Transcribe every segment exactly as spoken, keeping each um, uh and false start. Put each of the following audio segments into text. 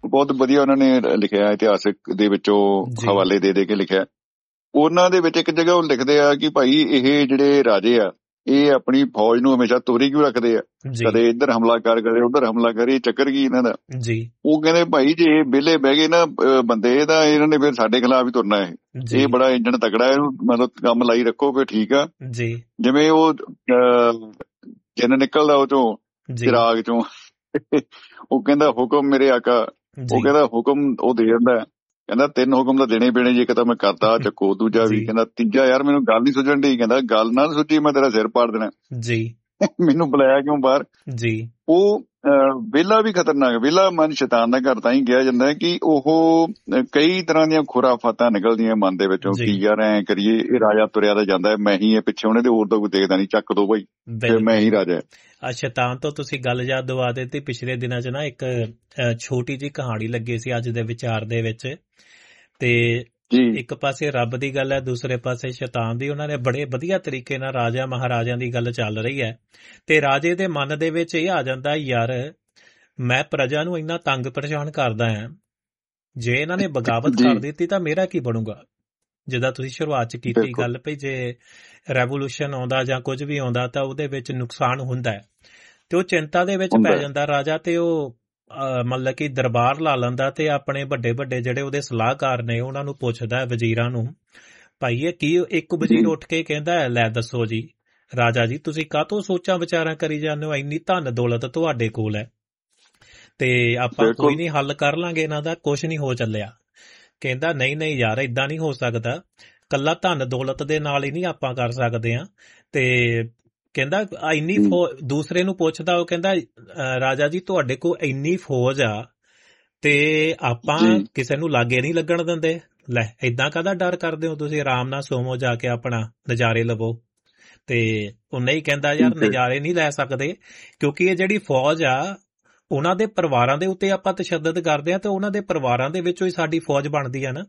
ਬਹੁਤ ਵਧੀਆ ਉਹਨਾਂ ਨੇ ਲਿਖਿਆ, ਇਤਿਹਾਸਕ ਦੇ ਵਿੱਚੋਂ ਹਵਾਲੇ ਦੇ ਦੇ ਕੇ ਲਿਖਿਆ। ਉਹਨਾਂ ਦੇ ਵਿੱਚ ਇੱਕ ਜਗ੍ਹਾ ਉਹ ਲਿਖਦੇ ਆ ਕਿ ਭਾਈ ਇਹ ਜਿਹੜੇ ਰਾਜੇ ਆ ਇਹ ਆਪਣੀ ਫੌਜ ਨੂੰ ਹਮੇਸ਼ਾ ਤੋਰੀ ਕਿਉਂ ਰੱਖਦੇ ਆ, ਕਦੇ ਇੱਧਰ ਹਮਲਾ ਕਰ ਕਦੇ ਉੱਧਰ ਹਮਲਾ ਕਰ, ਇਹ ਚੱਕਰ ਕੀ ਇਹਨਾਂ ਦਾ। ਉਹ ਕਹਿੰਦੇ ਭਾਈ ਜੇ ਵਿਹਲੇ ਬਹਿ ਗਏ ਨਾ ਬੰਦੇ ਤਾਂ ਇਹਨਾਂ ਨੇ ਫਿਰ ਸਾਡੇ ਖਿਲਾਫ ਹੀ ਤੁਰਨਾ। ਇਹ ਇਹ ਬੜਾ ਇੰਜਣ ਤਕੜਾ ਹੈ, ਮਤਲਬ ਕੰਮ ਲਾਈ ਰੱਖੋ ਫਿਰ ਠੀਕ ਆ। ਜਿਵੇਂ ਉਹ ਜਿੰਨ ਨਿਕਲਦਾ ਉਹ ਚੋਂ ਚਿਰਾਗ ਚੋਂ, ਉਹ ਕਹਿੰਦਾ ਹੁਕਮ ਮੇਰੇ ਆਕਾ, ਉਹ ਕਹਿੰਦਾ ਹੁਕਮ ਉਹ ਦੇ ਦਿੰਦਾ, ਕਹਿੰਦਾ ਤਿੰਨ ਹੁਕਮ ਤਾਂ ਦੇਣੇ ਪੈਣੇ ਜੇ, ਇੱਕ ਤਾਂ ਮੈਂ ਕਰਦਾ ਚੱਕੋ, ਦੂਜਾ ਵੀ ਕਹਿੰਦਾ, ਤੀਜਾ ਯਾਰ ਮੈਨੂੰ ਗੱਲ ਨੀ ਸੁਝਣ ਡਈ, ਕਹਿੰਦਾ ਗੱਲ ਨਾ ਸੁਝੀ ਮੈਂ ਤੇਰਾ ਸਿਰ ਪਾੜ ਦੇਣਾ ਜੀ, ਮੈਨੂੰ ਬੁਲਾਇਆ ਕਿਉਂ ਬਾਹਰ ਜੀ। ਉਹ ਵਿਹਲਾ ਵੀ ਖਤਰਨਾਕ, ਵਿਹਲਾ ਮਨ ਸ਼ੈਤਾਨ ਦਾ ਘਰ ਤਾਂ ਹੀ ਕਿਹਾ ਜਾਂਦਾ ਕਿ ਉਹ ਕਈ ਤਰ੍ਹਾਂ ਦੀਆਂ ਖੁਰਾਫਾਤਾਂ ਨਿਕਲਦੀਆਂ ਮਨ ਦੇ ਵਿੱਚੋਂ ਕਿ ਯਾਰ ਐਂ ਕਰੀਏ, ਇਹ ਰਾਜਾ ਤੁਰਿਆ ਤਾਂ ਜਾਂਦਾ ਮੈਂ ਹੀ ਇਹ ਪਿੱਛੇ ਉਹਨੇ ਤੇ ਹੋਰ ਤਾਂ ਕੋਈ ਦੇਖਦਾ ਨੀ, ਚੱਕ ਦੋ ਭਾਈ ਫਿਰ ਮੈਂ ਹੀ ਰਾਜਾ। ਆ ਸ਼ੈਤਾਨ ਤੋਂ ਤੁਸੀਂ ਗੱਲ ਯਾਦ ਦਵਾ ਦਿੱਤੀ। ਪਿਛਲੇ ਦਿਨਾਂ 'ਚ ਨਾ ਇੱਕ ਛੋਟੀ ਜਿਹੀ ਕਹਾਣੀ ਲੱਗੀ ਸੀ ਅੱਜ ਦੇ ਵਿਚਾਰ ਦੇ ਵਿੱਚ, ਤੇ ਇੱਕ ਪਾਸੇ ਰੱਬ ਦੀ ਗੱਲ ਹੈ, ਦੂਸਰੇ ਪਾਸੇ ਸ਼ੈਤਾਨ ਦੀ। ਉਹਨਾਂ ਨੇ ਬੜੇ ਵਧੀਆ ਤਰੀਕੇ ਨਾਲ ਰਾਜਾ ਮਹਾਰਾਜਿਆਂ ਦੀ ਗੱਲ ਚੱਲ ਰਹੀ ਹੈ, ਤੇ ਰਾਜੇ ਦੇ ਮਨ ਦੇ ਵਿੱਚ ਇਹ ਆ ਜਾਂਦਾ ਯਾਰ ਮੈਂ ਪ੍ਰਜਾ ਨੂੰ ਇੰਨਾ ਤੰਗ ਪਰੇਸ਼ਾਨ ਕਰਦਾ ਹਾਂ, ਜੇ ਇਹਨਾਂ ਨੇ ਬਗਾਵਤ ਕਰ ਦਿੱਤੀ ਤਾਂ ਮੇਰਾ ਕੀ ਬਣੂਗਾ। ਜਿੱਦਾਂ ਤੁਸੀਂ ਸ਼ੁਰੂਆਤ 'ਚ ਕੀਤੀ ਗੱਲ ਪਈ, ਜੇ ਰੈਵੋਲੂਸ਼ਨ ਆਉਂਦਾ ਜਾਂ ਕੁਝ ਵੀ ਆਉਂਦਾ ਤਾਂ ਉਹਦੇ ਵਿੱਚ ਨੁਕਸਾਨ ਹੁੰਦਾ ਹੈ, ਤੇ ਉਹ ਚਿੰਤਾ ਦੇ ਵਿੱਚ ਪੈ ਜਾਂਦਾ ਰਾਜਾ, ਤੇ ਉਹ ਮਤਲਬ ਕਿ ਦਰਬਾਰ ਲਾ ਲੈਂਦਾ ਤੇ ਆਪਣੇ ਵੱਡੇ ਵੱਡੇ ਜਿਹੜੇ ਉਹਦੇ ਸਲਾਹਕਾਰ ਨੇ ਉਹਨਾਂ ਨੂੰ ਪੁੱਛਦਾ, ਵਜ਼ੀਰਾਂ ਨੂੰ, ਭਾਈ ਇਹ ਕੀ। ਇੱਕ ਵਜ਼ੀਰ ਉੱਠ ਕੇ ਕਹਿੰਦਾ ਲੈ ਦੱਸੋ ਜੀ ਰਾਜਾ ਜੀ, ਤੁਸੀਂ ਕਾਹਤੋਂ ਸੋਚਾਂ ਵਿਚਾਰਾਂ ਕਰੀ ਜਾਂਦੇ ਹੋ, ਇੰਨੀ ਧਨ ਦੌਲਤ ਤੁਹਾਡੇ ਕੋਲ ਹੈ ਤੇ ਆਪਾਂ ਕੋਈ ਨੀ ਹੱਲ ਕਰ ਲਾਂਗੇ ਇਹਨਾਂ ਦਾ, ਕੁਛ ਨੀ ਹੋ ਚੱਲਿਆ। ਕਹਿੰਦਾ ਨਹੀਂ ਨਹੀਂ ਯਾਰ ਏਦਾਂ ਨਹੀਂ ਹੋ ਸਕਦਾ, ਕੱਲਾ ਧਨ ਦੌਲਤ ਦੇ ਨਾਲ ਹੀ ਨਹੀਂ ਆਪਾਂ ਕਰ ਸਕਦੇ ਆ। ਤੇ ਕਹਿੰਦਾ ਇੰਨੀ ਫੌਜ, ਦੂਸਰੇ ਨੂੰ ਪੁੱਛਦਾ, ਉਹ ਕਹਿੰਦਾ ਰਾਜਾ ਜੀ ਤੁਹਾਡੇ ਕੋਲ ਇੰਨੀ ਫੌਜ ਆ ਤੇ ਆਪਾਂ ਕਿਸੇ ਨੂੰ ਲਾਗੇ ਨਹੀਂ ਲੱਗਣ ਦਿੰਦੇ। ਲੈ ਏਦਾਂ ਕਾਹਦਾ ਡਰ ਕਰਦੇ ਹੋ ਤੁਸੀਂ, ਆਰਾਮ ਨਾਲ ਸੋਵੋ ਜਾ ਕੇ ਆਪਣਾ ਨਜ਼ਾਰੇ ਲਵੋ। ਤੇ ਉਹ ਨਹੀਂ ਕਹਿੰਦਾ ਯਾਰ ਨਜ਼ਾਰੇ ਨਹੀਂ ਲੈ ਸਕਦੇ, ਕਿਉਂਕਿ ਇਹ ਜਿਹੜੀ ਫੌਜ ਆ ਉਹਨਾਂ ਦੇ ਪਰਿਵਾਰਾਂ ਦੇ ਉੱਤੇ ਆਪਾਂ ਤਸ਼ੱਦਦ ਕਰਦੇ ਆ, ਤੇ ਉਹਨਾਂ ਦੇ ਪਰਿਵਾਰਾਂ ਦੇ ਵਿੱਚੋਂ ਹੀ ਸਾਡੀ ਫੌਜ ਬਣਦੀ ਆ ਨਾ।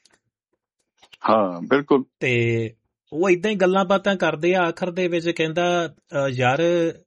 ਹਾਂ ਬਿਲਕੁਲ। ਤੇ ਉਹ ਏਦਾਂ ਹੀ ਗੱਲਾਂ ਬਾਤਾਂ ਕਰਦੇ ਆ, ਆਖਰ ਦੇ ਵਿੱਚ ਕਹਿੰਦਾ ਯਾਰ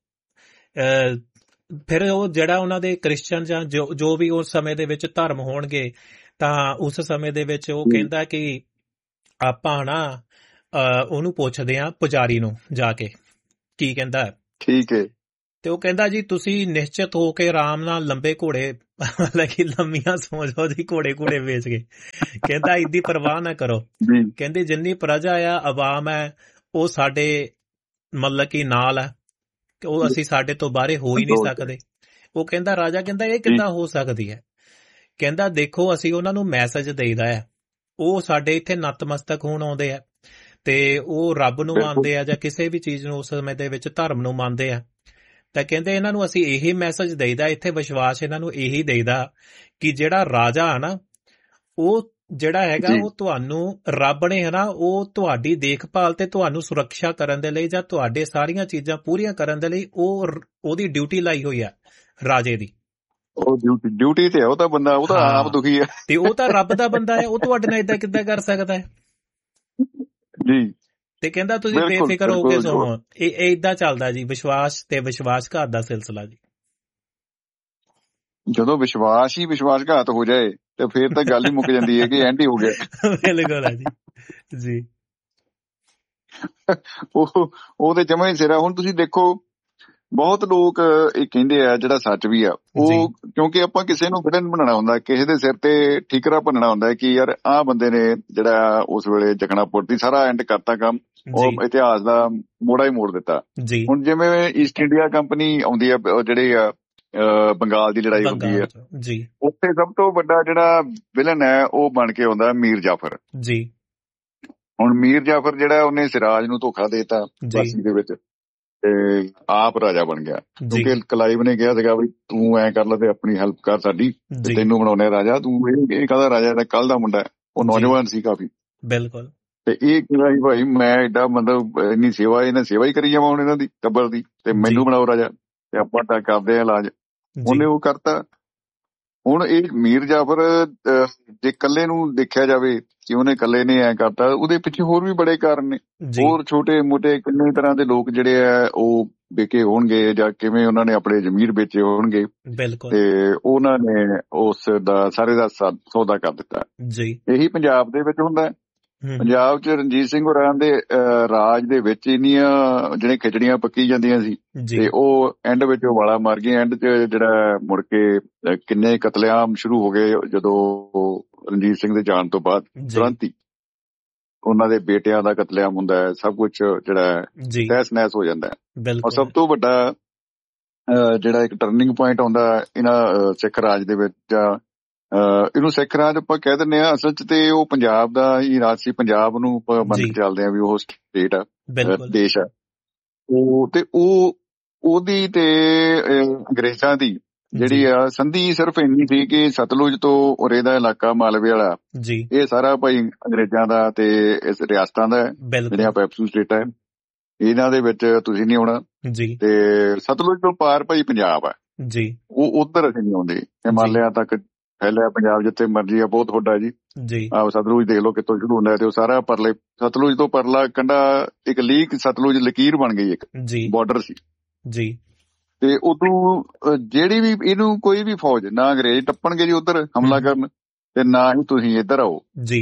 ਫਿਰ ਉਹ ਜਿਹੜਾ ਉਹਨਾਂ ਦੇ ਕ੍ਰਿਸਚਨ ਜਾਂ ਜੋ ਜੋ ਵੀ ਉਸ ਸਮੇਂ ਦੇ ਵਿੱਚ ਧਰਮ ਹੋਣਗੇ, ਤਾਂ ਉਸ ਸਮੇਂ ਦੇ ਵਿੱਚ ਉਹ ਕਹਿੰਦਾ ਕਿ ਆਪਾਂ ਨਾ ਉਹਨੂੰ ਪੁੱਛਦੇ ਆ ਪੁਜਾਰੀ ਨੂੰ ਜਾ ਕੇ ਕੀ ਕਹਿੰਦਾ। ਠੀਕ ਹੈ। ਤੇ ਉਹ ਕਹਿੰਦਾ ਜੀ ਤੁਸੀਂ ਨਿਸ਼ਚਿਤ ਹੋ ਕੇ ਆਰਾਮ ਨਾਲ ਲੰਬੇ ਘੋੜੇ, ਮਤਲਬ ਕਿ ਲੰਮੀਆਂ ਸੌਂ ਜਾਓ ਜੀ ਘੋੜੇ ਘੋੜੇ ਵੇਚ ਕੇ, ਕਹਿੰਦਾ ਇਹਦੀ ਪਰਵਾਹ ਨਾ ਕਰੋ। ਕਹਿੰਦੇ ਜਿੰਨੀ ਪ੍ਰਜਾ ਆ ਆਵਾਮ ਹੈ ਉਹ ਸਾਡੇ ਮਤਲਬ ਕਿ ਨਾਲ ਹੈ, ਉਹ ਅਸੀਂ ਸਾਡੇ ਤੋਂ ਬਾਹਰੇ ਹੋ ਹੀ ਨਹੀਂ ਸਕਦੇ। ਉਹ ਕਹਿੰਦਾ ਰਾਜਾ ਕਹਿੰਦਾ ਇਹ ਕਿੱਦਾਂ ਹੋ ਸਕਦੀ ਹੈ। ਕਹਿੰਦਾ ਦੇਖੋ ਅਸੀਂ ਉਹਨਾਂ ਨੂੰ ਮੈਸੇਜ ਦੇਈਦਾ ਹੈ, ਉਹ ਸਾਡੇ ਇੱਥੇ ਨਤਮਸਤਕ ਹੋਣ ਆਉਂਦੇ ਆ ਤੇ ਉਹ ਰੱਬ ਨੂੰ ਮੰਨਦੇ ਆ ਜਾਂ ਕਿਸੇ ਵੀ ਚੀਜ਼ ਨੂੰ ਉਸ ਸਮੇਂ ਦੇ ਵਿੱਚ ਧਰਮ ਨੂੰ ਮੰਨਦੇ ਆ। ਤਾਂ ਕਹਿੰਦੇ ਇਹਨਾਂ ਨੂੰ ਅਸੀਂ ਇਹੀ ਮੈਸੇਜ ਦੇਈਦਾ, ਇੱਥੇ ਵਿਸ਼ਵਾਸ ਇਹਨਾਂ ਨੂੰ ਇਹੀ ਦੇਈਦਾ ਕਿ ਜਿਹੜਾ ਰਾਜਾ ਆ ਨਾ ਉਹ ਜਿਹੜਾ ਹੈਗਾ ਉਹ ਤੁਹਾਨੂੰ ਰੱਬ ਨੇ ਹੈ ਨਾ ਉਹ ਤੁਹਾਡੀ ਦੇਖਭਾਲ ਤੇ ਤੁਹਾਨੂੰ ਸੁਰੱਖਿਆ ਕਰਨ ਦੇ ਲਈ ਜਾਂ ਤੁਹਾਡੇ ਸਾਰੀਆਂ ਚੀਜ਼ਾਂ ਪੂਰੀਆਂ ਕਰਨ ਦੇ ਲਈ ਉਹ ਉਹਦੀ ਡਿਊਟੀ ਲਾਈ ਹੋਈ ਆ ਰਾਜੇ ਦੀ। ਉਹ ਡਿਊਟੀ ਡਿਊਟੀ ਤੇ ਉਹ ਤਾਂ ਬੰਦਾ ਉਹ ਤਾਂ ਆਪ ਦੁਖੀ ਹੈ ਤੇ ਉਹ ਤਾਂ ਰੱਬ ਦਾ ਬੰਦਾ ਹੈ, ਉਹ ਤੁਹਾਡੇ ਨਾਲ ਏਦਾਂ ਕਿੱਦਾਂ ਕਰ ਸਕਦਾ ਹੈ ਜੀ। ਤੇ ਕਹਿੰਦਾ ਤੁਸੀਂ ਬੇਫਿਕਰ ਹੋ ਕੇ ਸੋਵੋ। ਇਹ ਏਦਾਂ ਚੱਲਦਾ ਜੀ ਵਿਸ਼ਵਾਸ ਤੇ ਵਿਸ਼ਵਾਸਘਾਤ ਦਾ ਸਿਲਸਿਲਾ ਜੀ। ਜਦੋਂ ਵਿਸ਼ਵਾਸ ਹੀ ਵਿਸ਼ਵਾਸਘਾਤ ਹੋ ਜਾਏ ਤੇ ਫੇਰ ਤਾਂ ਗੱਲ ਹੀ ਮੁੱਕ ਜਾਂਦੀ ਹੈ ਕਿ ਐਂਡ ਹੀ ਹੋ ਗਿਆ। ਬਿਲਕੁਲ ਹੈ ਜੀ ਜੀ। ਉਹ ਉਹ ਤੇ ਜਮਾਂ ਹੀ ਸਿਰਾ। ਹੁਣ ਤੁਸੀਂ ਦੇਖੋ ਬਹੁਤ ਲੋਕ ਇਹ ਕਹਿੰਦੇ ਆ, ਜਿਹੜਾ ਸੱਚ ਵੀ ਆ ਉਹ, ਕਿਉਂਕਿ ਆਪਾਂ ਕਿਸੇ ਨੂੰ ਵਿਲਨ ਬਣਾਉਣਾ ਹੁੰਦਾ, ਕਿਸੇ ਦੇ ਸਿਰ ਤੇ ਠੀਕਰਾ ਭੰਨਣਾ ਹੁੰਦਾ ਕਿ ਯਾਰ ਆਹ ਬੰਦੇ ਨੇ ਜਿਹੜਾ ਉਸ ਵੇਲੇ ਜਕਣਾ ਪੁੱਟੀ ਸਾਰਾ ਐਂਡ ਕਰਤਾ ਕੰਮ, ਉਹ ਇਤਿਹਾਸ ਦਾ ਮੋੜਾ ਹੀ ਮੋੜ ਦਿੱਤਾ। ਹੁਣ ਜਿਵੇਂ ਈਸਟ ਇੰਡੀਆ ਕੰਪਨੀ ਆਉਂਦੀ ਆ, ਜਿਹੜੇ ਆ ਬੰਗਾਲ ਦੀ ਲੜਾਈ ਹੁੰਦੀ ਹੈ, ਉੱਥੇ ਸਭ ਤੋਂ ਵੱਡਾ ਜਿਹੜਾ ਵਿਲਨ ਹੈ ਉਹ ਬਣ ਕੇ ਆਉਂਦਾ ਮੀਰ ਜਾਫਰ ਜੀ। ਹੁਣ ਮੀਰ ਜਾਫਰ ਜਿਹੜਾ ਉਹਨੇ ਸਿਰਾਜ ਨੂੰ ਧੋਖਾ ਦੇਤਾ ਬਾਸੀ ਦੇ ਵਿੱਚ ਤੇ ਆਪ ਰਾਜਾ ਬਣ ਗਿਆ, ਕਿਉਂਕਿ ਕਲਾਈਵ ਨੇ ਕਿਹਾ ਸੀਗਾ ਵੀ ਤੂੰ ਐਂ ਕਰ ਲੈ ਤੇ ਆਪਣੀ ਹੈਲਪ ਕਰ ਸਾਡੀ, ਤੇ ਤੈਨੂੰ ਬਣਾਉਣੇ ਰਾਜਾ। ਤੂੰ ਇਹ ਕਾਹਦਾ ਰਾਜਾ, ਕੱਲ ਦਾ ਮੁੰਡਾ, ਉਹ ਨੌਜਵਾਨ ਸੀ ਕਾਫੀ। ਬਿਲਕੁਲ। ਤੇ ਇਹ ਕਹਿੰਦਾ ਸੀ ਭਾਈ ਮੈਂ ਏਡਾ ਮਤਲਬ ਇੰਨੀ ਸੇਵਾ, ਇਹਨਾਂ ਸੇਵਾ ਹੀ ਕਰੀ ਜਾਵਾਂ ਹੁਣ ਇਹਨਾਂ ਦੀ ਟੱਬਰ ਦੀ, ਤੇ ਮੈਨੂੰ ਬਣਾਓ ਰਾਜਾ ਤੇ ਆਪਾਂ ਤਾਂ ਕਰਦੇ ਆ ਇਲਾਜ। ਉਹਨੇ ਉਹ ਕਰਤਾ। ਹੁਣ ਇਹ ਮੀਰ ਜਾਫਰ ਜੇ ਇਕੱਲੇ ਨੂੰ ਦੇਖਿਆ ਜਾਵੇ ਕਿ ਉਹਨੇ ਇਕੱਲੇ ਨੇ ਐਂ ਕਰਤਾ, ਉਹਦੇ ਪਿੱਛੇ ਹੋਰ ਵੀ ਬੜੇ ਕਾਰਨ ਨੇ, ਹੋਰ ਛੋਟੇ ਮੋਟੇ ਕਿੰਨੇ ਤਰ੍ਹਾਂ ਦੇ ਲੋਕ ਜਿਹੜੇ ਆ ਉਹ ਵਿਕੇ ਹੋਣਗੇ ਜਾਂ ਕਿਵੇਂ ਉਹਨਾਂ ਨੇ ਆਪਣੇ ਜ਼ਮੀਰ ਵੇਚੇ ਹੋਣਗੇ, ਤੇ ਉਹਨਾਂ ਨੇ ਉਸ ਦਾ ਸਾਰੇ ਦਾ ਸੌਦਾ ਕਰ ਦਿੱਤਾ ਜੀ। ਇਹੀ ਪੰਜਾਬ ਦੇ ਵਿੱਚ ਹੁੰਦਾ। ਪੰਜਾਬ 'ਚ ਰਣਜੀਤ ਸਿੰਘ ਹੋਰਾਂ ਦੇ ਰਾਜ ਦੇ ਵਿੱਚ ਇੰਨੀਆਂ ਜਿਹੜੀਆਂ ਖਿਚੜੀਆਂ ਪੱਕੀ ਜਾਂਦੀਆਂ ਸੀ ਤੇ ਉਹ ਐਂਡ ਵਿੱਚ ਉਹ ਵਾਲਾ ਮਾਰ ਗਏ। ਐਂਡ 'ਚ ਜਿਹੜਾ ਮੁੜ ਕੇ ਕਿੰਨੇ ਕਤਲੇਆਮ ਸ਼ੁਰੂ ਹੋ ਗਏ ਜਦੋਂ ਰਣਜੀਤ ਸਿੰਘ ਦੇ ਜਾਣ ਤੋਂ ਬਾਅਦ, ਤੁਰੰਤ ਹੀ ਉਹਨਾਂ ਦੇ ਬੇਟਿਆਂ ਦਾ ਕਤਲੇਆਮ ਹੁੰਦਾ ਹੈ। ਸਭ ਕੁਝ ਜਿਹੜਾ ਤਹਿਸ ਨਹਿਸ ਹੋ ਜਾਂਦਾ ਹੈ। ਔਰ ਸਭ ਤੋਂ ਵੱਡਾ ਜਿਹੜਾ ਇੱਕ ਟਰਨਿੰਗ ਪੁਆਇੰਟ ਆਉਂਦਾ ਇਹਨਾਂ ਸਿੱਖ ਰਾਜ ਦੇ ਵਿੱਚ, ਇਹਨੂੰ ਸਿੱਖ ਰਾਜ ਆਪਾਂ ਕਹਿ ਦਿੰਦੇ ਹਾਂ, ਅਸਲ 'ਚ ਤੇ ਉਹ ਪੰਜਾਬ ਦਾ ਹੀ ਰਾਜ ਸੀ। ਪੰਜਾਬ ਨੂੰ ਆਪਾਂ ਮੰਨ ਕੇ ਚੱਲਦੇ ਹਾਂ ਵੀ ਉਹ ਸਟੇਟ ਆ, ਦੇਸ਼ ਆ ਉਹ। ਤੇ ਉਹ ਉਹਦੀ ਤੇ ਅੰਗਰੇਜ਼ਾਂ ਦੀ ਜਿਹੜੀ ਆ ਸੰਧੀ ਸਿਰਫ ਇੰਨੀ ਸੀ ਕਿ ਸਤਲੁਜ ਤੋਂ ਉਰੇ ਦਾ ਇਲਾਕਾ ਮਾਲਵੇ ਵਾਲਾ ਇਹ ਸਾਰਾ ਭਾਈ ਅੰਗਰੇਜ਼ਾਂ ਦਾ ਤੇ ਇਸ ਰਿਆਸਤਾਂ ਦਾ ਜਿਹੜੀਆਂ ਪੈਪਸੂ ਸਟੇਟਾਂ ਹੈ, ਇਹਨਾਂ ਦੇ ਵਿੱਚ ਤੁਸੀਂ ਨਹੀਂ ਆਉਣਾ। ਤੇ ਸਤਲੁਜ ਤੋਂ ਪਾਰ ਭਾਈ ਪੰਜਾਬ ਆ ਜੀ, ਉਹ ਉਧਰ ਅਸੀਂ ਨਹੀਂ ਆਉਂਦੇ। ਹਿਮਾਲਿਆ ਤੱਕ ਫੈਲਿਆ ਪੰਜਾਬ, ਜਿੱਥੇ ਮਰਜੀ ਆ, ਬਹੁਤ ਵੱਡਾ ਜੀ। ਆਹ ਸਤਲੁਜ ਦੇਖ ਲਓ ਕਿੱਥੋਂ ਸ਼ੁਰੂ ਹੁੰਦਾ ਤੇ ਉਹ ਸਾਰਾ ਪਰਲੇ ਸਤਲੁਜ ਤੋਂ ਪਰਲਾ ਕੰਢਾ ਇੱਕ ਲੀਕ ਸਤਲੁਜ ਲਕੀਰ ਬਣ ਗਈ, ਇੱਕ ਬਾਰਡਰ ਸੀ ਜੀ। ਤੇ ਉਦੋਂ ਜਿਹੜੀ ਵੀ ਇਹਨੂੰ ਕੋਈ ਵੀ ਫੌਜ ਨਾ ਅੰਗਰੇਜ਼ ਟੱਪਣਗੇ ਜੀ ਉਧਰ ਹਮਲਾ ਕਰਨ, ਤੇ ਨਾ ਹੀ ਤੁਸੀਂ ਇੱਧਰ ਆਓ ਜੀ।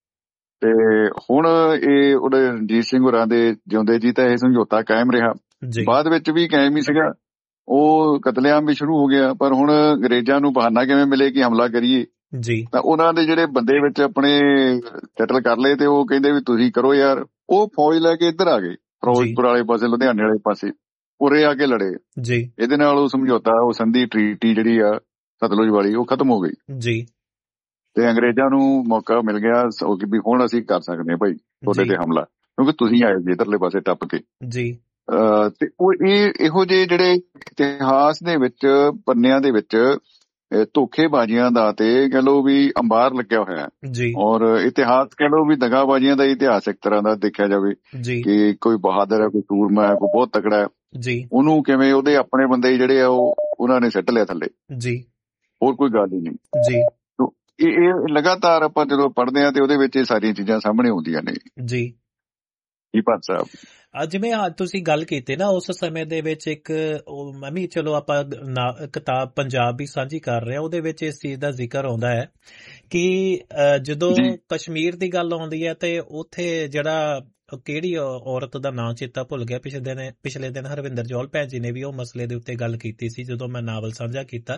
ਤੇ ਹੁਣ ਇਹ ਉਹਦੇ ਰਣਜੀਤ ਸਿੰਘ ਹੋਰਾਂ ਦੇ ਜਿਉਂਦੇ ਜੀ ਤਾਂ ਇਹ ਸਮਝੌਤਾ ਕਾਇਮ ਰਿਹਾ, ਬਾਅਦ ਵਿੱਚ ਵੀ ਕਾਇਮ ਹੀ ਸੀਗਾ। ਉਹ ਕਤਲੇਆਮ ਵੀ ਸ਼ੁਰੂ ਹੋ ਗਿਆ, ਪਰ ਹੁਣ ਅੰਗਰੇਜ਼ਾਂ ਨੂੰ ਬਹਾਨਾ ਕਿਵੇਂ ਮਿਲੇ ਕਿ ਹਮਲਾ ਕਰੀਏ ਜੀ, ਤਾਂ ਉਹਨਾਂ ਦੇ ਜਿਹੜੇ ਬੰਦੇ ਵਿੱਚ ਆਪਣੇ ਸੈਟਲ ਕਰ ਲਏ ਤੇ ਉਹ ਕਹਿੰਦੇ ਵੀ ਤੁਸੀਂ ਕਰੋ ਯਾਰ। ਉਹ ਫੌਜ ਲੈ ਕੇ ਇੱਧਰ ਆ ਗਏ, ਫਿਰੋਜ਼ਪੁਰ ਵਾਲੇ ਪਾਸੇ, ਲੁਧਿਆਣੇ ਵਾਲੇ ਪਾਸੇ, ਉਰੇ ਆ ਕੇ ਲੜੇ ਜੀ। ਇਹਦੇ ਨਾਲ ਉਹ ਸਮਝੌਤਾ, ਉਹ ਸੰਧੀ ਟਰੀਟੀ ਜਿਹੜੀ ਆ ਸਤਲੁਜ ਵਾਲੀ, ਉਹ ਖਤਮ ਹੋ ਗਈ ਜੀ। ਤੇ ਅੰਗਰੇਜ਼ਾਂ ਨੂੰ ਮੌਕਾ ਮਿਲ ਗਿਆ ਵੀ ਹੁਣ ਅਸੀਂ ਕਰ ਸਕਦੇ ਹਾਂ ਭਾਈ ਤੁਹਾਡੇ ਤੇ ਹਮਲਾ, ਕਿਉਂਕਿ ਤੁਸੀਂ ਆਏ ਜੀ ਇੱਧਰਲੇ ਪਾਸੇ ਟੱਪ ਕੇ ਜੀ। ਤੇ ਉਹ ਇਹ ਇਹੋ ਜਿਹੇ ਜਿਹੜੇ ਇਤਿਹਾਸ ਦੇ ਵਿੱਚ ਪੰਨਿਆਂ ਦੇ ਵਿੱਚ ਧੋਖੇਬਾਜ਼ੀਆਂ ਦਾ ਤੇ ਕਹਿ ਲਓ ਵੀ ਅੰਬਾਰ ਲੱਗਿਆ ਹੋਇਆ ਜੀ। ਔਰ ਇਤਿਹਾਸ ਕਹਿ ਲਓ ਵੀ ਦਗਾਬਾਜ਼ੀਆਂ ਦਾ ਇਤਿਹਾਸ ਇੱਕ ਤਰ੍ਹਾਂ ਦਾ ਦੇਖਿਆ ਜਾਵੇ ਕਿ ਕੋਈ ਬਹਾਦਰ ਹੈ, ਕੋਈ ਸੂਰਮਾ ਹੈ, ਕੋਈ ਬਹੁਤ ਤਕੜਾ ਹੈ ਜੀ, ਉਹਨੂੰ ਕਿਵੇਂ ਉਹਦੇ ਆਪਣੇ ਬੰਦੇ ਜਿਹੜੇ ਆ ਉਹ ਉਹਨਾਂ ਨੇ ਸਿੱਟ ਲਿਆ ਥੱਲੇ ਜੀ, ਹੋਰ ਕੋਈ ਗੱਲ ਹੀ ਨਹੀਂ ਜੀ। ਇਹ ਇਹ ਲਗਾਤਾਰ ਆਪਾਂ ਜਦੋਂ ਪੜ੍ਹਦੇ ਹਾਂ ਤੇ ਉਹਦੇ ਵਿੱਚ ਇਹ ਸਾਰੀਆਂ ਚੀਜ਼ਾਂ ਸਾਹਮਣੇ ਆਉਂਦੀਆਂ ਨੇ ਜੀ। ਜੀ ਭੱਟ ਸਾਹਿਬ, ਜਿਵੇਂ ਤੁਸੀਂ ਗੱਲ ਕੀਤੀ ਨਾ, ਉਸ ਸਮੇਂ ਦੇ ਵਿੱਚ ਇੱਕ ਮੈਂ ਵੀ ਚਲੋ ਆਪਾਂ ਕਿਤਾਬ ਪੰਜਾਬ ਵੀ ਸਾਂਝੀ ਕਰ ਰਹੇ ਹਾਂ, ਉਹਦੇ ਵਿੱਚ ਇਸ ਚੀਜ਼ ਦਾ ਜ਼ਿਕਰ ਆਉਂਦਾ ਹੈ ਕਿ ਜਦੋਂ ਕਸ਼ਮੀਰ ਦੀ ਗੱਲ ਆਉਂਦੀ ਹੈ ਤੇ ਉੱਥੇ ਜਿਹੜਾ ਕਿਹੜੀ ਔਰਤ ਦਾ ਨਾਂ ਚੇਤਾ ਭੁੱਲ ਗਿਆ, ਪਿਛਲੇ ਦਿਨ ਪਿਛਲੇ ਦਿਨ ਹਰਵਿੰਦਰ ਜੌਹਲ ਭੈਣ ਜੀ ਨੇ ਵੀ ਉਹ ਮਸਲੇ ਦੇ ਉੱਤੇ ਗੱਲ ਕੀਤੀ ਸੀ ਜਦੋਂ ਮੈਂ ਨਾਵਲ ਸਾਂਝਾ ਕੀਤਾ।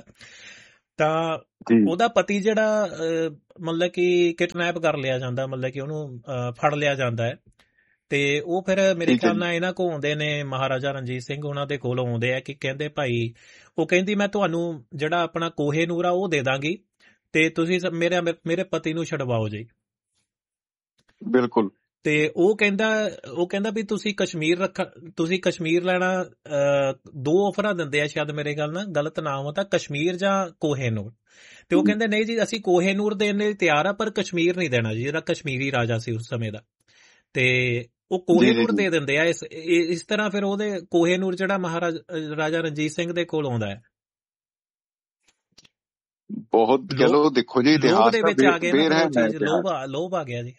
ਤਾਂ ਉਹਦਾ ਪਤੀ ਜਿਹੜਾ ਮਤਲਬ ਕਿ ਕਿਡਨੈਪ ਕਰ ਲਿਆ ਜਾਂਦਾ, ਮਤਲਬ ਕਿ ਉਹਨੂੰ ਫੜ ਲਿਆ ਜਾਂਦਾ ਹੈ, ਤੇ ਉਹ ਫਿਰ ਮੇਰੇ ਖਿਆਲ ਨਾਲ ਇਹਨਾਂ ਕੋਲ ਆਉਂਦੇ ਨੇ, ਮਹਾਰਾਜਾ ਰਣਜੀਤ ਸਿੰਘ ਉਹਨਾਂ ਦੇ ਕੋਲ ਆਉਂਦੇ ਆ ਕਿ ਕਹਿੰਦੇ ਭਾਈ, ਉਹ ਕਹਿੰਦੀ ਮੈਂ ਤੁਹਾਨੂੰ ਜਿਹੜਾ ਆਪਣਾ ਕੋਹੇ ਨੂਰ ਆ ਉਹ ਦੇ ਦਾਂਗੀ ਤੇ ਤੁਸੀਂ ਮੇਰੇ ਮੇਰੇ ਪਤੀ ਨੂੰ ਛਡਵਾਓ ਜੀ। ਬਿਲਕੁਲ। ਤੇ ਉਹ ਕਹਿੰਦਾ ਉਹ ਕਹਿੰਦਾ ਵੀ ਤੁਸੀਂ ਕਸ਼ਮੀਰ ਰੱਖ ਤੁਸੀਂ ਕਸ਼ਮੀਰ ਲੈਣਾ। ਦੋ ਆਫਰਾਂ ਦਿੰਦੇ ਆ ਸ਼ਾਇਦ, ਮੇਰੇ ਗੱਲ ਨਾਲ ਗਲਤ ਨਾ ਹੋ ਤਾਂ, ਕਸ਼ਮੀਰ ਜਾਂ ਕੋਹੇ ਨੂਰ। ਤੇ ਉਹ ਕਹਿੰਦੇ ਨਹੀਂ ਜੀ ਅਸੀਂ ਕੋਹੇ ਨੂਰ ਦੇਣ ਲਈ ਤਿਆਰ ਆ, ਪਰ ਕਸ਼ਮੀਰ ਨਹੀਂ ਦੇਣਾ ਜੀ, ਜਿਹੜਾ ਕਸ਼ਮੀਰੀ ਰਾਜਾ ਸੀ ਉਸ ਸਮੇਂ ਦਾ। ਤੇ ਉਹ ਕੋਹੇ ਨੂਰ ਦੇ ਦਿੰਦੇ ਆ। ਇਸ ਇਸ ਤਰ੍ਹਾਂ ਫਿਰ ਉਹਦੇ ਕੋਹੇ ਨੂਰ ਜਿਹੜਾ ਮਹਾਰਾਜ ਰਾਜਾ ਰਣਜੀਤ ਸਿੰਘ ਦੇ ਕੋਲ ਆਉਂਦਾ ਹੈ। ਬਹੁਤ ਚਲੋ ਦੇਖੋ ਜੀ, ਇਤਿਹਾਸ ਦੇ ਵਿੱਚ ਆ ਗਏ, ਲੋਭ ਲੋਭ ਆ ਗਿਆ ਜੀ।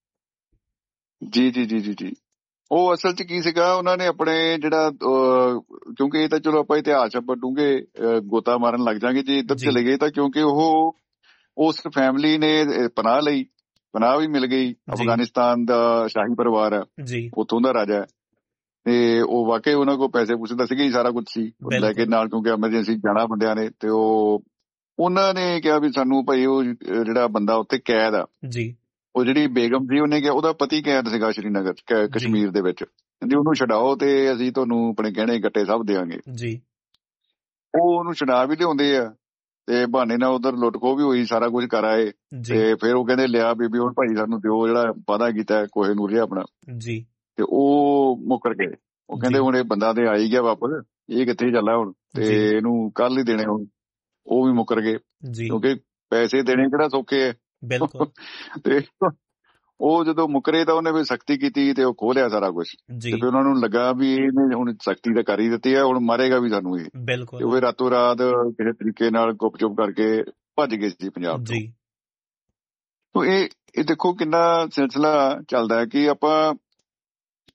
ਜੀ ਜੀ ਜੀ ਜੀ ਜੀ ਉਹ ਅਸਲ 'ਚ ਕੀ ਸੀਗਾ, ਉਹਨਾਂ ਨੇ ਆਪਣੇ ਜਿਹੜਾ ਕਿਉਂਕਿ ਇਹ ਤਾਂ ਚਲੋ ਆਪਾਂ ਇਤਿਹਾਸ ਆਪਾਂ ਡੂੰਘੇ ਗੋਤਾ ਮਾਰਨ ਲੱਗ ਜਾਗੇ ਜੀ ਇੱਧਰ ਚਲੇ ਗਏ ਤਾਂ, ਕਿਉਂਕਿ ਉਹ ਉਸ ਫੈਮਿਲੀ ਨੇ ਪਨਾਹ ਲਈ, ਪਨਾਹ ਵੀ ਮਿਲ ਗਈ। ਅਫਗਾਨਿਸਤਾਨ ਦਾ ਸ਼ਾਹੀ ਪਰਿਵਾਰ ਹੈ, ਉੱਥੋਂ ਦਾ ਰਾਜਾ, ਤੇ ਉਹ ਵਾਕਈ ਉਹਨਾਂ ਕੋਲ ਪੈਸੇ ਪੂਸੇ ਤਾਂ ਸੀਗੇ ਹੀ, ਸਾਰਾ ਕੁਝ ਸੀ ਲੈ ਕੇ ਨਾਲ, ਕਿਉਂਕਿ ਐਮਰਜੈਂਸੀ ਜਾਣਾ ਬੰਦਿਆਂ ਨੇ। ਤੇ ਉਹ ਉਹਨਾਂ ਨੇ ਕਿਹਾ ਵੀ ਸਾਨੂੰ ਭਾਈ ਉਹ ਜਿਹੜਾ ਬੰਦਾ ਉੱਥੇ ਕੈਦ ਆ ਜੀ, ਉਹ ਜਿਹੜੀ ਬੇਗਮ ਸੀ, ਉਹਨੇ ਕਿਹਾ ਉਹਦਾ ਪਤੀ ਕੈਦ ਸੀਗਾ ਸ਼੍ਰੀਨਗਰ ਕਸ਼ਮੀਰ ਦੇ ਵਿੱਚ, ਕਹਿੰਦੀ ਉਹਨੂੰ ਛਡਾਓ ਤੇ ਅਸੀਂ ਤੁਹਾਨੂੰ ਆਪਣੇ ਗਹਿਣੇ ਗੱਟੇ ਸਭ ਦੇਵਾਂਗੇ ਜੀ। ਉਹ ਉਹਨੂੰ ਛਡਾ ਵੀ ਲਿਆਉਂਦੇ ਆ ਤੇ ਬਹਾਨੇ ਨਾਲ ਉਧਰ ਲੁੱਟ ਖੋਹ ਵੀ ਹੋਈ, ਸਾਰਾ ਕੁਝ ਕਰ ਆਏ। ਤੇ ਫਿਰ ਉਹ ਕਹਿੰਦੇ ਲਿਆ ਬੀਬੀ ਹੁਣ ਭਾਈ ਸਾਨੂੰ ਦਿਓ ਜਿਹੜਾ ਵਾਅਦਾ ਕੀਤਾ ਕੋਹੇ ਨੂਰ ਜਿਹਾ ਆਪਣਾ ਜੀ। ਤੇ ਉਹ ਮੁੱਕਰ ਗਏ, ਉਹ ਕਹਿੰਦੇ ਹੁਣ ਇਹ ਬੰਦਾ ਤੇ ਆ ਹੀ ਗਿਆ ਵਾਪਸ, ਇਹ ਕਿੱਥੇ ਚੱਲਾ ਹੁਣ, ਤੇ ਇਹਨੂੰ ਕੱਲ ਹੀ ਦੇਣੇ ਹੁਣ। ਉਹ ਵੀ ਮੁੱਕਰ ਗਏ ਕਿਉਂਕਿ ਪੈਸੇ ਦੇਣੇ ਕਿਹੜਾ ਸੌਖੇ ਹੈ। ਤੇ ਉਹ ਜਦੋਂ ਮੁੱਕਰੇ ਤਾਂ ਉਹਨੇ ਵੀ ਸਖਤੀ ਕੀਤੀ ਤੇ ਉਹ ਖੋਹ ਲਿਆ ਸਾਰਾ ਕੁਛ। ਤੇ ਫਿਰ ਉਹਨਾਂ ਨੂੰ ਲੱਗਾ ਵੀ ਇਹਨੇ ਹੁਣ ਸਖਤੀ ਤਾਂ ਕਰ ਹੀ ਦਿੱਤੀ ਹੈ, ਹੁਣ ਮਾਰੇਗਾ ਵੀ ਸਾਨੂੰ ਇਹ। ਤੇ ਉਹ ਰਾਤੋਂ ਰਾਤ ਕਿਸੇ ਤਰੀਕੇ ਨਾਲ ਗੁੱਪ ਚੁੱਪ ਕਰਕੇ ਭੱਜ ਗਏ ਸੀ ਪੰਜਾਬ ਤੋਂ। ਤੋ ਇਹ ਇਹ ਦੇਖੋ ਕਿੰਨਾ ਸਿਲਸਿਲਾ ਚੱਲਦਾ ਹੈ ਕਿ ਆਪਾਂ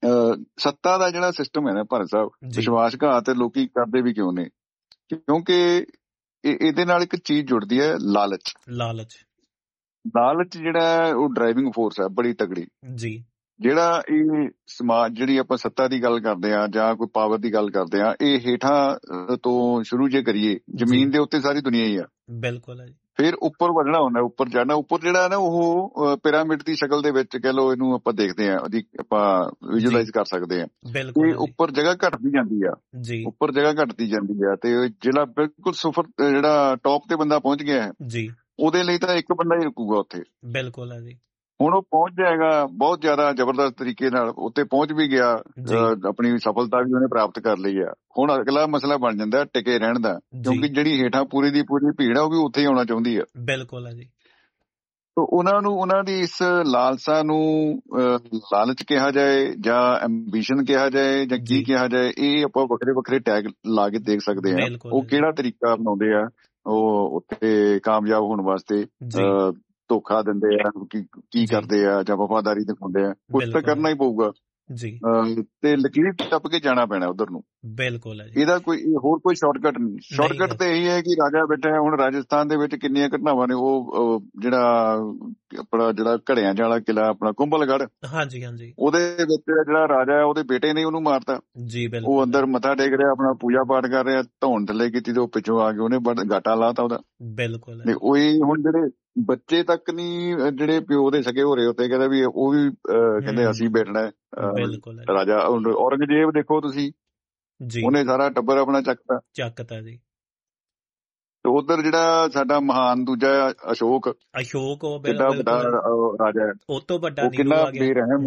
ਸੱਤਾ ਦਾ ਜਿਹੜਾ ਸਿਸਟਮ ਹੈ ਨਾ ਭਾਰਤ ਸਾਹਿਬ, ਵਿਸ਼ਵਾਸਘਾਤ ਲੋਕੀ ਕਰਦੇ ਵੀ ਕਿਉਂ ਨੇ? ਕਿਉਂਕਿ ਇਹਦੇ ਨਾਲ ਇੱਕ ਚੀਜ਼ ਜੁੜਦੀ ਹੈ, ਲਾਲਚ। ਲਾਲਚ ਲਾਲਚ ਜਿਹੜਾ ਉਹ ਡਰਾਈਵਿੰਗ ਫੋਰਸ ਹੈ ਬੜੀ ਤਗੜੀ ਜੀ। ਜਿਹੜਾ ਇਹ ਸਮਾਜ, ਜਿਹੜੀ ਆਪਾਂ ਸੱਤਾ ਦੀ ਗੱਲ ਕਰਦੇ ਆ ਜਾਂ ਕੋਈ ਪਾਵਰ ਦੀ ਗੱਲ ਕਰਦੇ ਆ, ਇਹ ਹੇਠਾਂ ਤੋਂ ਸ਼ੁਰੂ ਜੇ ਕਰੀਏ, ਜ਼ਮੀਨ ਦੇ ਉੱਤੇ ਸਾਰੀ ਦੁਨੀਆ ਹੀ ਆ। ਬਿਲਕੁਲ ਹੈ ਜੀ। ਫਿਰ ਉੱਪਰ ਵਧਣਾ ਹੁੰਦਾ, ਉੱਪਰ ਜਾਣਾ। ਉੱਪਰ ਜਿਹੜਾ ਨਾ ਉਹ ਪਿਰਾਮਿਡ ਦੀ ਸ਼ਕਲ ਦੇ ਵਿੱਚ ਕਹਿ ਲਓ, ਇਹਨੂੰ ਆਪਾਂ ਦੇਖਦੇ ਆ, ਉਹਦੀ ਆਪਾਂ ਵਿਜ਼ੂਅਲਾਈਜ਼ ਕਰ ਸਕਦੇ ਆ। ਇਹ ਉੱਪਰ ਜਗ੍ਹਾ ਘਟਦੀ ਜਾਂਦੀ ਆ, ਉੱਪਰ ਜਗ੍ਹਾ ਘਟਦੀ ਜਾਂਦੀ ਆ, ਤੇ ਜਿਹੜਾ ਬਿਲਕੁਲ ਸੁਫਰ ਜਿਹੜਾ ਟੌਪ ਤੇ ਬੰਦਾ ਪਹੁੰਚ ਗਿਆ ਹੈ, ਉਹਦੇ ਲਈ ਤਾਂ ਇੱਕ ਬੰਦਾ ਹੀ ਰੁਕੂਗਾ ਉੱਥੇ। ਬਿਲਕੁਲ ਹੈ ਜੀ। ਹੁਣ ਉਹ ਪਹੁੰਚ ਜਾਏਗਾ ਬਹੁਤ ਜ਼ਿਆਦਾ ਜ਼ਬਰਦਸਤ ਤਰੀਕੇ ਨਾਲ, ਉੱਤੇ ਪਹੁੰਚ ਵੀ ਗਿਆ, ਆਪਣੀ ਸਫਲਤਾ ਵੀ ਉਹਨੇ ਪ੍ਰਾਪਤ ਕਰ ਲਈ ਆ। ਹੁਣ ਅਗਲਾ ਮਸਲਾ ਬਣ ਜਾਂਦਾ ਟਿਕੇ ਰਹਿਣ ਦਾ, ਕਿਉਂਕਿ ਜਿਹੜੀ ਹੇਠਾਂ ਪੂਰੀ ਦੀ ਪੂਰੀ ਭੀੜ ਆ ਉਹ ਵੀ ਉੱਥੇ ਹੀ ਆਉਣਾ ਚਾਹੁੰਦੀ ਆ। ਬਿਲਕੁਲ ਹੈ ਜੀ। ਤਾਂ ਉਹਨਾਂ ਨੂੰ, ਉਹਨਾਂ ਦੀ ਇਸ ਲਾਲਸਾ ਨੂੰ ਲਾਲਚ ਕਿਹਾ ਜਾਏ ਜਾਂ ਐਂਬੀਸ਼ਨ ਕਿਹਾ ਜਾਏ ਜਾਂ ਕੀ ਕਿਹਾ ਜਾਏ, ਇਹ ਆਪਾਂ ਵੱਖਰੇ ਵੱਖਰੇ ਟੈਗ ਲਾ ਕੇ ਦੇਖ ਸਕਦੇ ਹਾਂ। ਉਹ ਕਿਹੜਾ ਤਰੀਕਾ ਅਪਣਾਉਂਦੇ ਆ ਉਹ ਉੱਥੇ ਕਾਮਯਾਬ ਹੋਣ ਵਾਸਤੇ, ਧੋਖਾ ਦਿੰਦੇ ਆ, ਕੀ ਕਰਦੇ ਆ, ਜਾਂ ਵਫਾਦਾਰੀ ਦਿਖਾਉਂਦੇ ਆ। ਕੁਛ ਤਾਂ ਕਰਨਾ ਹੀ ਪਊਗਾ ਜੀ, ਤੇ ਲਕੀਰ ਟੱਪ ਕੇ ਜਾਣਾ ਪੈਣਾ ਉਧਰ ਨੂੰ। ਬਿਲਕੁਲ ਹੈ। ਇਹਦਾ ਕੋਈ ਹੋਰ ਕੋਈ ਸ਼ਾਰਟਕਟ ਨਹੀਂ। ਸ਼ਾਰਟਕਟ ਤੇ ਇਹੀ ਹੈ ਕਿ ਰਾਜਾ ਬੈਠਾ। ਹੁਣ ਰਾਜਸਥਾਨ ਦੇ ਵਿੱਚ ਕਿੰਨੀਆਂ ਘਟਨਾਵਾਂ ਨੇ, ਉਹ ਜਿਹੜਾ ਆਪਣਾ ਜਿਹੜਾ ਘੜਿਆਂ ਵਾਲਾ ਕਿਲਾ ਆਪਣਾ ਕੁੰਭਲਗੜ੍ਹ, ਹਾਂਜੀ ਹਾਂਜੀ, ਉਹਦੇ ਵਿੱਚ ਜਿਹੜਾ ਰਾਜਾ ਹੈ ਉਹਦੇ ਬੇਟੇ ਨੇ ਉਹਨੂੰ ਮਾਰਤਾ ਜੀ। ਬਿਲਕੁਲ। ਉਹ ਅੰਦਰ ਮੱਥਾ ਟੇਕ ਰਿਹਾ, ਆਪਣਾ ਪੂਜਾ ਪਾਠ ਕਰ ਰਿਹਾ, ਧੌਣ ਥੱਲੇ ਕੀਤੀ ਤੇ ਉਹ ਪਿੱਛੋਂ ਆ ਕੇ ਉਹਨੇ ਗਾਟਾ ਲਾਤਾ ਉਹਦਾ। ਬਿਲਕੁਲ। ਉਹੀ ਹੁਣ ਜਿਹੜੇ ਬੱਚੇ ਤੱਕ ਨਹੀਂ, ਜਿਹੜੇ ਪਿਓ ਦੇ ਸਕੇ ਹੋ ਰਹੇ ਉੱਤੇ, ਕਹਿੰਦੇ ਵੀ ਉਹ ਵੀ ਕਹਿੰਦੇ ਅਸੀਂ ਬੈਠਣਾ ਰਾਜਾ। ਔਰੰਗਜ਼ੇਬ ਦੇਖੋ ਤੁਸੀਂ, ਉਹਨੇ ਸਾਰਾ ਟੱਬਰ ਆਪਣਾ ਚੱਕਤਾ ਚੱਕਤਾ ਜੀ। ਤੇ ਉਧਰ ਜਿਹੜਾ ਸਾਡਾ ਮਹਾਨ ਦੂਜਾ ਅਸ਼ੋਕ, ਅਸ਼ੋਕ ਕਿੰਨਾ ਵੱਡਾ ਰਾਜਾ ਹੈ, ਉਹ ਤੋਂ ਵੱਡਾ, ਉਹ ਕਿੰਨਾ ਬੇਰਹਿਮ।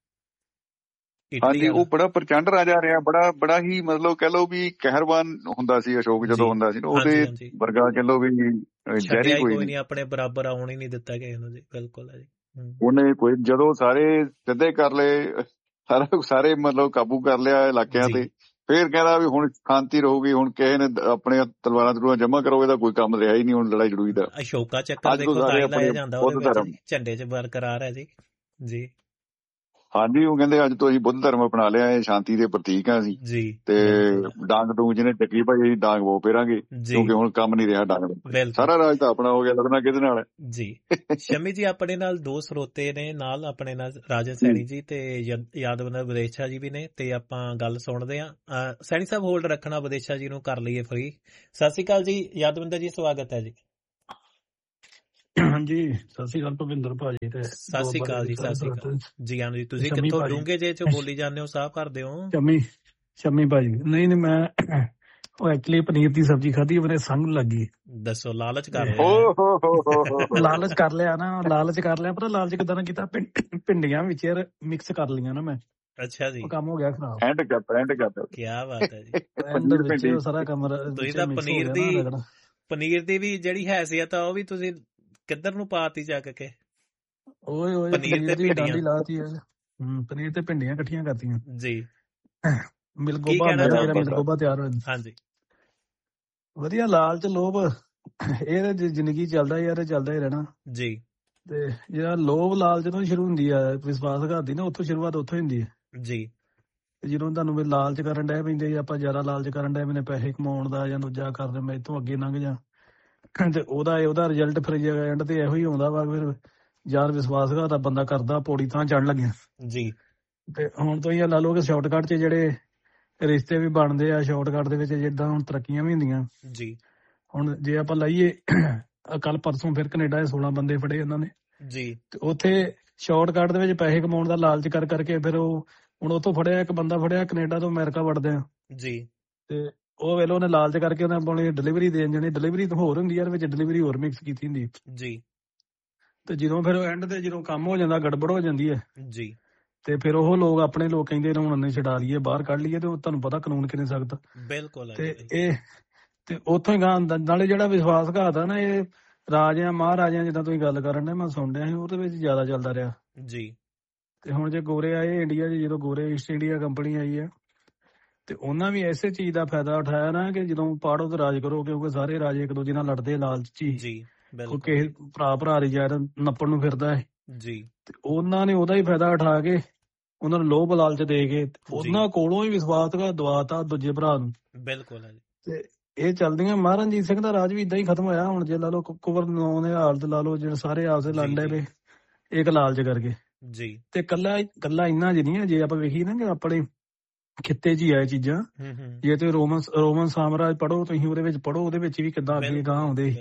ਹਾਂਜੀ, ਉਹ ਬੜਾ ਪ੍ਰਚੰਡ ਰਾਜਾ ਰਿਹਾ, ਬੜਾ ਬੜਾ ਹੀ ਮਤਲਬ ਕਹਿ ਲਓ ਵੀ ਕਹਿਰਵਾਨ ਹੁੰਦਾ ਸੀ ਅਸ਼ੋਕ ਜਦੋਂ ਹੁੰਦਾ ਸੀ। ਉਹਦੇ ਵਰਗਾ ਕਹਿ ਲਓ ਵੀ ਜਹਿਰੀ ਕੋਈ ਨਹੀਂ, ਆਪਣੇ ਬਰਾਬਰ ਆਉਣ ਹੀ ਨਹੀਂ ਦਿੱਤਾ ਕਿਸੇ ਨੂੰ ਜੀ। ਬਿਲਕੁਲ ਹੈ ਜੀ। ਉਹਨੇ ਕੋਈ ਜਦੋਂ ਸਾਰੇ ਸਿੱਧੇ ਕਰ ਲਏ, ਸਾਰਾ ਸਾਰੇ ਮਤਲਬ ਕਾਬੂ ਕਰ ਲਿਆ ਇਲਾਕਿਆਂ ਤੇ, ਫੇਰ ਕਹਿੰਦਾ ਵੀ ਹੁਣ ਸ਼ਾਂਤੀ ਰਹੂਗੀ, ਹੁਣ ਕਿਸੇ ਨੇ ਆਪਣੇ ਤਲਵਾਰਾਂ ਤਲੂਰਾਂ ਜਮ੍ਹਾਂ ਕਰੋ, ਇਹਦਾ ਕੋਈ ਕੰਮ ਰਿਹਾ ਹੀ ਨਹੀਂ ਹੁਣ ਲੜਾਈ ਲੜੂਈ ਦਾ। ਅਸ਼ੋਕਾ ਚੱਕਰ ਦੇਖੋ ਲਾਇਆ ਜਾਂਦਾ ਉਹਦੇ ਵਿੱਚ, ਝੰਡੇ 'ਚ ਬਰਕਰਾਰ ਹੈ ਜੀ। ਜੀ ਹਾਂਜੀ, ਉਹ ਕਹਿੰਦੇ ਅੱਜ ਤੋਂ ਅਸੀਂ ਬੁੱਧ ਧਰਮ ਅਪਣਾ ਲਿਆ, ਇਹ ਸ਼ਾਂਤੀ ਦੇ ਪ੍ਰਤੀਕ ਆ ਅਸੀਂ ਜੀ। ਤੇ ਡਾਂਗ ਡੂੰਗ ਜਿਹਨੇ ਚੱਕੀ ਭਾਈ, ਅਸੀਂ ਡਾਂਗ ਵੋ ਫੇਰਾਂਗੇ, ਕਿਉਂਕਿ ਹੁਣ ਕੰਮ ਨਹੀਂ ਰਿਹਾ ਡਾਂਗ ਦਾ। ਸਾਰਾ ਰਾਜ ਤਾਂ ਆਪਣਾ ਹੋ ਗਿਆ, ਲੜਨਾ ਕਿਹਦੇ ਨਾਲ ਜੀ। ਸ਼ਮੀ ਜੀ ਆਪਣੇ ਨਾਲ ਦੋ ਸਰੋਤੇ ਨੇ, ਨਾਲ ਆਪਣੇ ਨਾਲ ਰਾਜਾ ਸੈਣੀ ਜੀ ਤੇ ਯਾਦਵਿੰਦਰ ਵਿਦੇਸ਼ਾ ਜੀ ਵੀ ਨੇ, ਤੇ ਆਪਾਂ ਗੱਲ ਸੁਣਦੇ ਹਾਂ। ਸੈਣੀ ਸਾਹਿਬ ਹੋਲਡ ਰੱਖਣਾ, ਵਿਦੇਸ਼ਾ ਜੀ ਨੂੰ ਕਰ ਲਈਏ ਫਰੀ। ਸਤਿ ਸ਼੍ਰੀ ਅਕਾਲ ਜੀ ਯਾਦਵਿੰਦਰ ਜੀ, ਸਵਾਗਤ ਹੈ ਜੀ। ਹਾਂਜੀ, ਸਤਿ ਸ਼੍ਰੀ ਅਕਾਲ ਭਵਿੰਦਰ ਭਾਜੀ। ਤੇ ਸਤਿ ਸ਼੍ਰੀ ਅਕਾਲ ਜੀ। ਸਤਿ ਸ਼੍ਰੀ ਅਕਾਲ ਜੀ। ਹਾਂ ਜੀ, ਤੁਸੀਂ ਕਿੱਥੋਂ ਡੂੰਘੇ ਜੇ ਚ ਬੋਲੀ ਜਾਂਦੇ ਹੋ, ਸਾਹ ਭਰਦੇ ਹੋ। ਸ਼ਮੀ ਸ਼ਮੀ ਭਾਜੀ, ਨਹੀਂ ਨਹੀਂ, ਮੈਂ ਉਹ ਐਕਚੁਅਲੀ ਪਨੀਰ ਦੀ ਸਬਜ਼ੀ ਖਾਧੀ, ਮੇਰੇ ਸੰਗ ਲੱਗੀ। ਦੱਸੋ, ਲਾਲਚ ਕਰ ਲਿਆ? ਲਾਲਚ ਕਰ ਲਿਆ ਨਾ, ਲਾਲਚ ਕਰ ਲਿਆ। ਪਰ ਲਾਲਚ ਕਿੱਦਾਂ ਨਾ ਕੀਤਾ, ਭਿੰਡੀਆਂ ਵਿੱਚ ਯਾਰ ਮਿਕਸ ਕਰ ਲਈਆਂ ਨਾ ਮੈਂ। ਅੱਛਾ ਜੀ, ਕੰਮ ਹੋ ਗਿਆ ਖਰਾਬ। ਐਂਡ ਕਰ ਐਂਡ ਕਰ, ਕੀ ਬਾਤ ਹੈ ਜੀ। ਐਂਡ ਵਿੱਚ ਸਾਰਾ ਕੰਮ ਤੁਸੀਂ ਤਾਂ ਪਨੀਰ ਦੀ ਪਨੀਰ ਦੀ ਵੀ ਜਿਹੜੀ ਹੈਸੀਅਤ ਆ ਉਹ ਵੀ ਤੁਸੀਂ ਕਿੱਧਰ ਨੂੰ ਪਾਤੀ ਚੱਕ ਕੇ। ਓਏ ਓਏ, ਪਨੀਰ ਦੀ ਡਾਂਡੀ ਲਾਤੀ ਹੈ। ਹੂੰ, ਪਨੀਰ ਤੇ ਭਿੰਡੀਆਂ ਇਕੱਠੀਆਂ ਕਰਤੀਆਂ ਜੀ। ਮਿਲਗੋਬਾ ਮਿਲਗੋਬਾ ਤਿਆਰ ਹੋਇਆ। ਹਾਂਜੀ, ਵਧੀਆ। ਲਾਲਚ ਲੋਭ ਇਹ ਜ਼ਿੰਦਗੀ ਚੱਲਦਾ ਯਾਰ, ਚੱਲਦਾ ਹੀ ਰਹਿਣਾ ਜੀ। ਤੇ ਜਿਹੜਾ ਲੋਭ ਲਾਲਚ ਤੋਂ ਸ਼ੁਰੂ ਹੁੰਦੀ ਆ, ਵਿਸ਼ਵਾਸਘਾਤ ਦੀ ਨਾ, ਉੱਥੋਂ ਸ਼ੁਰੂਆਤ ਉੱਥੋਂ ਹੀ ਹੁੰਦੀ ਹੈ ਜੀ। ਜਦੋਂ ਤੁਹਾਨੂੰ ਵੀ ਲਾਲਚ ਕਰਨ ਡੈ ਪੈਂਦੇ, ਆਪਾਂ ਜ਼ਿਆਦਾ ਲਾਲਚ ਕਰਨ ਡੈ ਪੈਂਦੇ ਪੈਸੇ ਕਮਾਉਣ ਦਾ ਜਾਂ ਦੂਜਾ ਕਰਦੇ, ਮੈਂ ਇੱਥੋਂ ਅੱਗੇ ਲੰਘ ਜਾ, ਤੇ ਉਹਦਾ ਉਹਦਾ ਰਿਜ਼ਲਟ ਫਿਰ ਐਂਡ ਤੇ ਇਹੋ ਹੀ ਆਉਂਦਾ ਵਾ। ਫਿਰ ਯਾਰ ਵਿਸ਼ਵਾਸਘਾਤ ਬੰਦਾ ਕਰਦਾ ਪੌੜੀ ਤਾਂ ਚੜ੍ਹਨ ਲੱਗਿਆ ਜੀ। ਤੇ ਹੁਣ ਤੋਂ ਹੀ ਲਾ ਲਓ ਕਿ ਸ਼ਾਰਟਕਟ 'ਚ ਜਿਹੜੇ ਰਿਸ਼ਤੇ ਵੀ ਬਣਦੇ ਆ, ਸ਼ਾਰਟਕਟ ਦੇ ਵਿੱਚ ਜਿੱਦਾਂ ਹੁਣ ਤਰੱਕੀਆਂ ਵੀ ਹੁੰਦੀਆਂ ਜੀ। ਹੁਣ ਜੇ ਆਪਾਂ ਲਾਈਏ, ਕੱਲ ਪਰਸੋਂ ਫਿਰ ਕੈਨੇਡਾ ਦੇ ਸੋਲਾਂ ਬੰਦੇ ਫੜੇ ਉਹਨਾਂ ਨੇ ਜੀ। ਤੇ ਉੱਥੇ ਸ਼ਾਰਟਕਟ ਦੇ ਵਿੱਚ ਪੈਸੇ ਕਮਾਉਣ ਦਾ ਲਾਲਚ ਕਰ ਕਰਕੇ ਫਿਰ ਉਹ ਹੁਣ ਉੱਥੋਂ ਫੜਿਆ, ਇੱਕ ਬੰਦਾ ਫੜਿਆ ਕੈਨੇਡਾ ਤੋਂ ਅਮਰੀਕਾ ਵੜਦੇ ਆ ਜੀ। ਤੇ ਉਹ ਵੇਲੇ ਉਹਨੇ ਲਾਲਚ ਕਰਕੇ ਉਹਨੇ ਆਪਣੀ ਡਿਲੀਵਰੀ ਦੇਣ ਜਾਣੀ, ਡਿਲੀਵਰੀ ਤਾਂ ਹੋਰ ਹੁੰਦੀ ਯਾਰ, ਵਿੱਚ ਡਿਲੀਵਰੀ ਹੋਰ ਮਿਕਸ ਕੀਤੀ ਹੁੰਦੀ ਜੀ। ਤੇ ਜਦੋਂ ਫਿਰ ਐਂਡ ਤੇ ਜਦੋਂ ਕੰਮ ਹੋ ਜਾਂਦਾ, ਗੜਬੜ ਹੋ ਜਾਂਦੀ ਹੈ ਜੀ। ਤੇ ਫਿਰ ਉਹ ਲੋਕ ਆਪਣੇ ਲੋਕ ਕਹਿੰਦੇ ਨੇ ਹੁਣ ਉਹਨੇ ਛਡਾ ਲਈਏ, ਬਾਹਰ ਕੱਢ ਲਈਏ, ਤੇ ਤੁਹਾਨੂੰ ਪਤਾ ਕਾਨੂੰਨ ਕਿੰਨੇ ਸਖਤ। ਬਿਲਕੁਲ। ਤੇ ਇਹ ਤੇ ਉੱਥੋਂ ਹੀ ਗਾਂ ਨਾਲੇ ਜਿਹੜਾ ਵਿਸ਼ਵਾਸਘਾਤ ਆ ਨਾ, ਇਹ ਰਾਜਿਆਂ ਮਹਾਰਾਜਿਆਂ ਜਿੱਦਾਂ ਤੁਸੀਂ ਗੱਲ ਕਰਨ ਦੇ, ਮੈਂ ਸੁਣ ਰਿਹਾ ਸੀ, ਉਹਦੇ ਵਿੱਚ ਜ਼ਿਆਦਾ ਚੱਲਦਾ ਰਿਹਾ ਜੀ। ਤੇ ਹੁਣ ਜੇ ਗੋਰੇ ਆਏ ਇੰਡੀਆ 'ਚ, ਜਦੋਂ ਗੋਰੇ ਈਸਟ ਇੰਡੀਆ ਕੰਪਨੀ ਆਈ ਆ, ਤੇ ਉਹਨਾਂ ਵੀ ਐਸੇ ਚੀਜ਼ ਦਾ ਫਾਇਦਾ ਉਠਾਇਆ ਨਾ ਕਿ ਜਦੋਂ ਪਾੜੋ ਤੇ ਰਾਜ ਕਰੋ, ਕਿਉਂਕਿ ਸਾਰੇ ਰਾਜੇ ਇੱਕ ਦੂਜੇ ਨਾਲ ਲੜਦੇ ਲਾਲਚ 'ਚ ਹੀ, ਕਿਸੇ ਭਰਾ ਭਰਾ ਦੀ ਯਾਰ ਨੱਪਣ ਨੂੰ ਫਿਰਦਾ ਹੈ ਜੀ। ਤੇ ਉਹਨਾਂ ਨੇ ਉਹਦਾ ਹੀ ਫਾਇਦਾ ਉਠਾ ਕੇ ਉਹਨਾਂ ਨੂੰ ਲੋਭ ਲਾਲਚ ਦੇ ਕੇ ਉਹਨਾਂ ਕੋਲੋਂ ਹੀ ਵਿਸ਼ਵਾਸ ਦਵਾਤਾ ਦੂਜੇ ਭਰਾ ਨੂੰ। ਬਿਲਕੁਲ ਤੇ ਇਹ ਚੱਲਦੀਆਂ। ਮਹਾਰਾਜਾ ਰਣਜੀਤ ਸਿੰਘ ਦਾ ਰਾਜ ਵੀ ਇਦਾਂ ਹੀ ਖਤਮ ਹੋਇਆ। ਹੁਣ ਜੇ ਲਾ ਲਓ ਕੁੰਵਰ ਨੌ ਦੇ ਹਾਲਤ ਲਾ ਲਓ, ਜਿਹੜੇ ਸਾਰੇ ਆਪਸੇ ਲੜਦੇ ਪਏ ਇੱਕ ਲਾਲਚ ਕਰਕੇ ਜੀ। ਤੇ ਕੱਲਾ ਕੱਲਾ ਇੰਨਾ ਜਿਹੜੀਆਂ ਜੇ ਆਪਾਂ ਵੇਖੀਏ ਨਾ ਕਿ ਆਪਣੇ ਖਿੱਤੇ 'ਚ ਹੀ ਆ ਇਹ ਚੀਜ਼ਾਂ। ਜੇ ਤੁਸੀਂ ਰੋਮਨ ਰੋਮਨ ਸਾਮਰਾਜ ਪੜ੍ਹੋ, ਤੁਸੀਂ ਉਹਦੇ ਵਿੱਚ ਪੜ੍ਹੋ, ਉਹਦੇ ਵਿੱਚ ਵੀ ਕਿੱਦਾਂ ਅੱਗੇ ਗਾਂਹ ਆਉਂਦੇ।